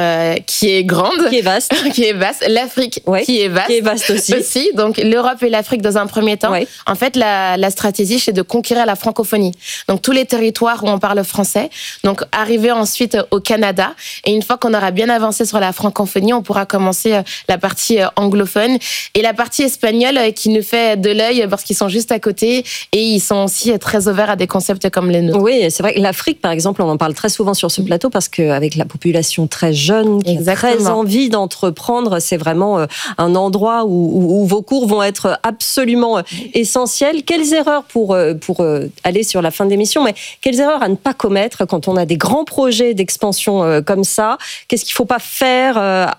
qui est grande. Qui est vaste. Qui est vaste. L'Afrique, qui est vaste. Qui est vaste aussi. Donc, l'Europe et l'Afrique dans un premier temps. Oui. En fait, la stratégie, c'est de conquérir la francophonie. Donc, tous les territoires où on parle français. Donc, arriver ensuite au Canada. Et une fois qu'on aura bien avancé sur la francophonie, on pourra commencer la partie anglophone. Et la partie espagnole qui nous fait de l'œil parce qu'ils sont juste à côté et ils sont aussi très ouverts à des concepts comme les nôtres. Oui, c'est vrai que l'Afrique, par exemple, on en parle très souvent sur ce plateau parce qu'avec la population très jeune, qui a très envie d'entreprendre, c'est vraiment un endroit où vos cours vont être absolument essentiels. Quelles erreurs pour aller sur la fin de l'émission, mais quelles erreurs à ne pas commettre quand on a des grands projets d'expansion comme ça? Qu'est-ce qu'il ne faut pas faire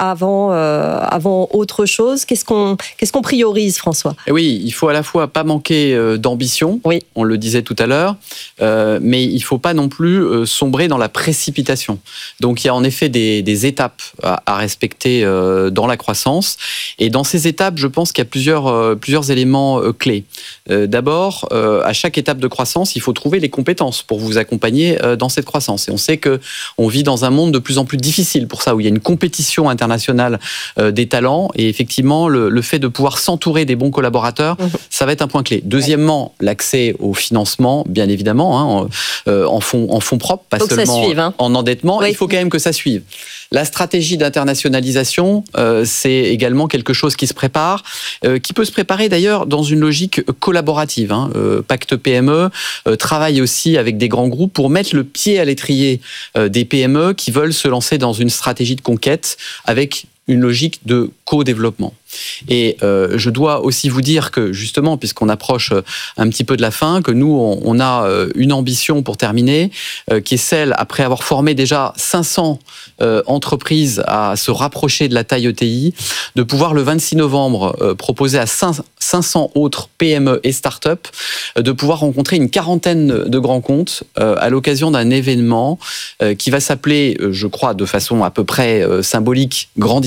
avant autre chose? Qu'est-ce qu'on priorise, François? Et oui, il faut à la fois pas manquer d'ambition, on le disait tout à l'heure, mais il ne faut pas non plus sombrer dans la précipitation. Donc il y a en effet des étapes à respecter dans la croissance. Et dans ces étapes, je pense qu'il y a plusieurs éléments clés. D'abord, à chaque étape de croissance, il faut trouver les compétences pour vous accompagner dans cette croissance. Et on sait qu'on vit dans un monde de plus en plus difficile pour ça, où il y a une compétition internationale des talents. Et effectivement, le fait de pouvoir s'entourer des bons collaborateurs, ça va être un point clé. Deuxièmement, l'accès au financement, bien évidemment, en fonds propres, pas seulement en endettement. Il faut quand même que ça suive. La stratégie d'internationalisation, c'est également quelque chose qui se prépare, qui peut se préparer d'ailleurs dans une logique collaborative. Pacte PME travaille aussi avec des grands groupes pour mettre le pied à l'étrier des PME qui veulent se lancer dans une stratégie de conquête avec une logique de co-développement. Et je dois aussi vous dire que justement, puisqu'on approche un petit peu de la fin, que nous, on a une ambition pour terminer, qui est celle, après avoir formé déjà 500 entreprises à se rapprocher de la taille ETI, de pouvoir le 26 novembre proposer à 500 autres PME et start-up de pouvoir rencontrer une quarantaine de grands comptes à l'occasion d'un événement qui va s'appeler, je crois de façon à peu près symbolique, Grandir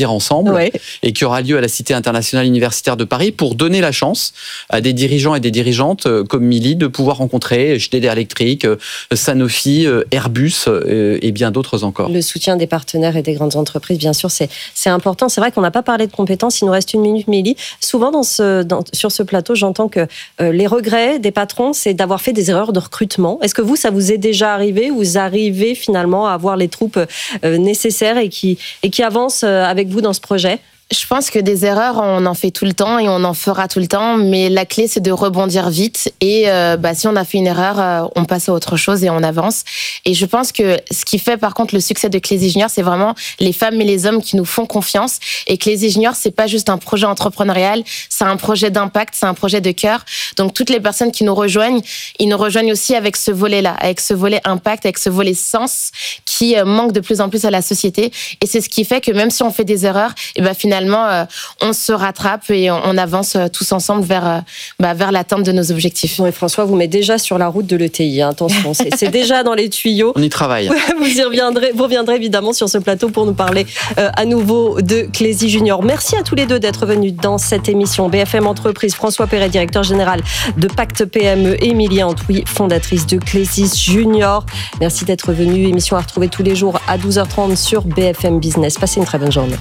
Grandir ensemble, et qui aura lieu à la Cité internationale universitaire de Paris pour donner la chance à des dirigeants et des dirigeantes comme Milly de pouvoir rencontrer Schneider Electric, Sanofi, Airbus et bien d'autres encore. Le soutien des partenaires et des grandes entreprises, bien sûr, c'est important. C'est vrai qu'on n'a pas parlé de compétences. Il nous reste 1 minute, Milly. Souvent, sur ce plateau, j'entends que les regrets des patrons, c'est d'avoir fait des erreurs de recrutement. Est-ce que ça vous est déjà arrivé? Vous arrivez finalement à avoir les troupes nécessaires et qui avancent avec vous dans ce projet? Je pense que des erreurs, on en fait tout le temps et on en fera tout le temps, mais la clé, c'est de rebondir vite. Et si on a fait une erreur, on passe à autre chose et on avance. Et je pense que ce qui fait par contre le succès de Clézy Junior, c'est vraiment les femmes et les hommes qui nous font confiance. Et Clézy Junior, c'est pas juste un projet entrepreneurial, c'est un projet d'impact, c'est un projet de cœur. Donc toutes les personnes qui nous rejoignent, ils nous rejoignent aussi avec ce volet-là, avec ce volet impact, avec ce volet sens qui manque de plus en plus à la société. Et c'est ce qui fait que même si on fait des erreurs, et finalement, on se rattrape et on avance tous ensemble vers l'atteinte de nos objectifs. Oui, François vous met déjà sur la route de l'ETI. Attention, c'est déjà dans les tuyaux. On y travaille. Vous reviendrez évidemment sur ce plateau pour nous parler à nouveau de Clézy Junior. Merci à tous les deux d'être venus dans cette émission. BFM Entreprise, François Perret, directeur général de Pacte PME, Émilie Antouy, fondatrice de Clézy Junior. Merci d'être venus. Émission à retrouver tous les jours à 12h30 sur BFM Business. Passez une très bonne journée.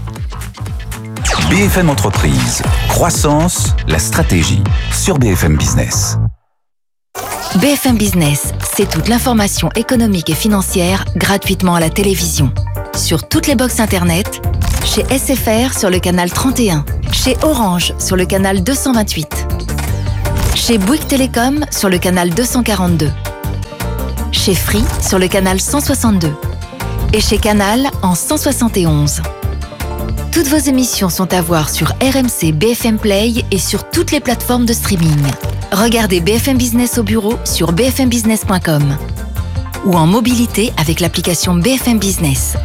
BFM Entreprise, croissance, la stratégie sur BFM Business. BFM Business, c'est toute l'information économique et financière gratuitement à la télévision. Sur toutes les box internet, chez SFR sur le canal 31, chez Orange sur le canal 228, chez Bouygues Télécom sur le canal 242, chez Free sur le canal 162 et chez Canal en 171. Toutes vos émissions sont à voir sur RMC, BFM Play et sur toutes les plateformes de streaming. Regardez BFM Business au bureau sur bfmbusiness.com ou en mobilité avec l'application BFM Business.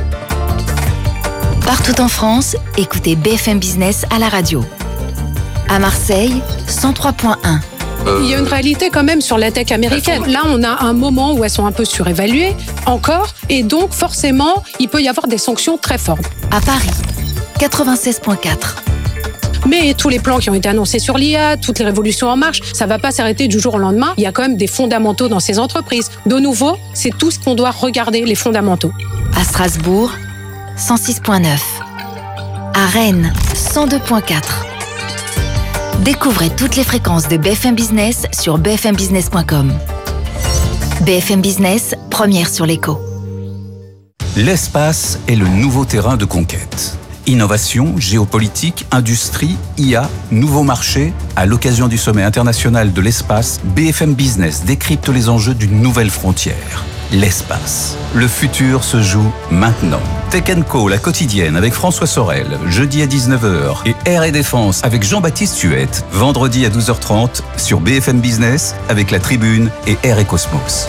Partout en France, écoutez BFM Business à la radio. À Marseille, 103.1. Il y a une réalité quand même sur la tech américaine. Là, on a un moment où elles sont un peu surévaluées, encore, et donc forcément, il peut y avoir des sanctions très fortes. À Paris, 96.4. Mais tous les plans qui ont été annoncés sur l'IA, toutes les révolutions en marche, ça ne va pas s'arrêter du jour au lendemain. Il y a quand même des fondamentaux dans ces entreprises. De nouveau, c'est tout ce qu'on doit regarder, les fondamentaux. À Strasbourg, 106.9. À Rennes, 102.4. Découvrez toutes les fréquences de BFM Business sur bfmbusiness.com. BFM Business, première sur l'écho. L'espace est le nouveau terrain de conquête. Innovation, géopolitique, industrie, IA, nouveaux marchés. À l'occasion du sommet international de l'espace, BFM Business décrypte les enjeux d'une nouvelle frontière. L'espace. Le futur se joue maintenant. Tech & Co, la quotidienne avec François Sorel, jeudi à 19h et Air et Défense avec Jean-Baptiste Huette, vendredi à 12h30 sur BFM Business avec La Tribune et Air et Cosmos.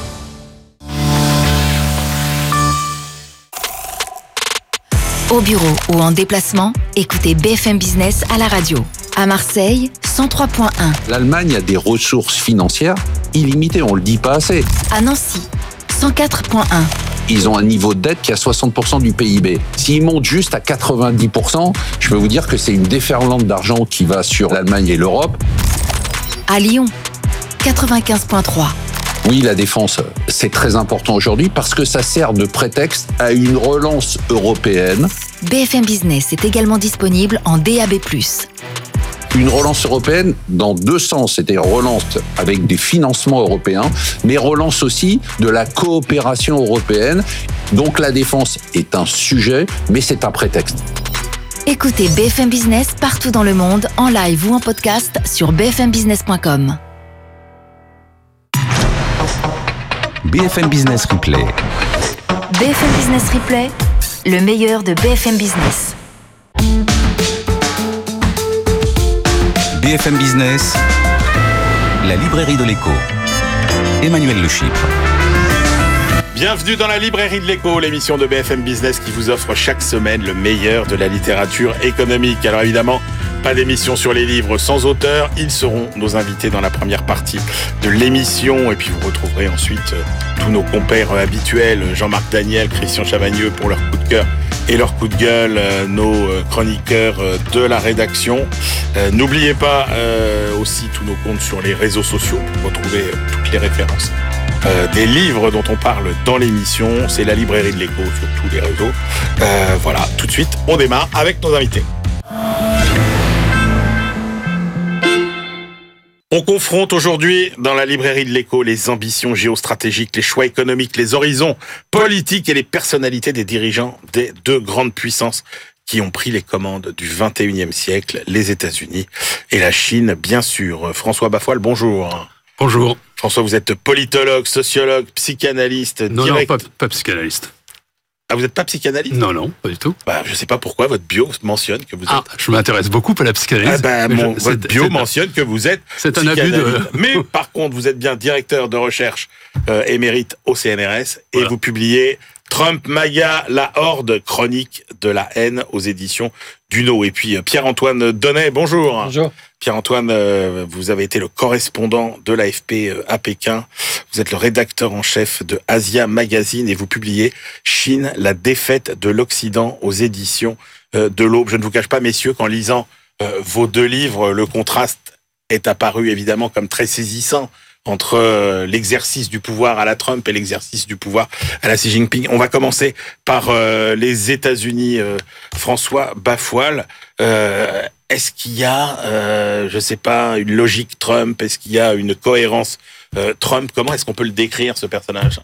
Au bureau ou en déplacement, écoutez BFM Business à la radio. À Marseille, 103.1. L'Allemagne a des ressources financières illimitées, on le dit pas assez. À Nancy, 104.1. Ils ont un niveau de dette qui est à 60% du PIB. S'ils montent juste à 90%, je peux vous dire que c'est une déferlante d'argent qui va sur l'Allemagne et l'Europe. À Lyon, 95.3. Oui, la défense, c'est très important aujourd'hui parce que ça sert de prétexte à une relance européenne. BFM Business est également disponible en DAB+. Une relance européenne dans deux sens, c'est-à-dire relance avec des financements européens, mais relance aussi de la coopération européenne. Donc la défense est un sujet, mais c'est un prétexte. Écoutez BFM Business partout dans le monde, en live ou en podcast sur bfmbusiness.com. BFM Business Replay. BFM Business Replay, le meilleur de BFM Business. BFM Business, la librairie de l'écho. Emmanuel Le Chypre. Bienvenue dans la librairie de l'écho, l'émission de BFM Business qui vous offre chaque semaine le meilleur de la littérature économique. Alors évidemment, pas d'émission sur les livres sans auteur. Ils seront nos invités dans la première partie de l'émission. Et puis vous retrouverez ensuite tous nos compères habituels, Jean-Marc Daniel, Christian Chavagneux pour leur coup de cœur et leur coup de gueule, nos chroniqueurs de la rédaction. N'oubliez pas aussi tous nos comptes sur les réseaux sociaux pour retrouver toutes les références des livres dont on parle dans l'émission. C'est la librairie de l'écho sur tous les réseaux. Voilà, tout de suite, on démarre avec nos invités. On confronte aujourd'hui dans la librairie de l'écho les ambitions géostratégiques, les choix économiques, les horizons politiques et les personnalités des dirigeants des deux grandes puissances qui ont pris les commandes du 21e siècle, les États-Unis et la Chine, bien sûr. François Bafoile, bonjour. Bonjour. François, vous êtes politologue, sociologue, psychanalyste. Non, pas psychanalyste. Ah, vous n'êtes pas psychanalyste ? Non, pas du tout. Je ne sais pas pourquoi votre bio mentionne que vous êtes... Ah, je m'intéresse beaucoup à la psychanalyse. Votre bio mentionne que vous êtes c'est un abus de... Mais par contre, vous êtes bien directeur de recherche émérite au CNRS et voilà. Vous publiez Trump, MAGA, la horde, chronique de la haine aux éditions Duno. Et puis Pierre-Antoine Donnet, bonjour. Bonjour. Pierre-Antoine, vous avez été le correspondant de l'AFP à Pékin. Vous êtes le rédacteur en chef de Asia Magazine et vous publiez Chine, la défaite de l'Occident aux éditions de l'Aube. Je ne vous cache pas, messieurs, qu'en lisant vos deux livres, le contraste est apparu évidemment comme très saisissant entre l'exercice du pouvoir à la Trump et l'exercice du pouvoir à la Xi Jinping. On va commencer par les États-Unis. François Bafoile, est-ce qu'il y a, je sais pas, une logique Trump? Est-ce qu'il y a une cohérence Trump? Comment est-ce qu'on peut le décrire, ce personnage?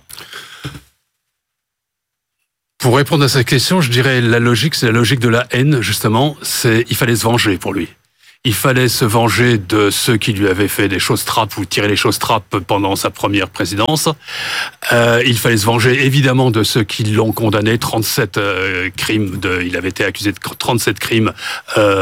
Pour répondre à cette question, je dirais la logique, c'est la logique de la haine, justement. Il fallait se venger pour lui. Il fallait se venger de ceux qui lui avaient fait des choses trappes ou tiré les choses trappes pendant sa première présidence. Il fallait se venger évidemment de ceux qui l'ont condamné, 37 crimes. Il avait été accusé de 37 crimes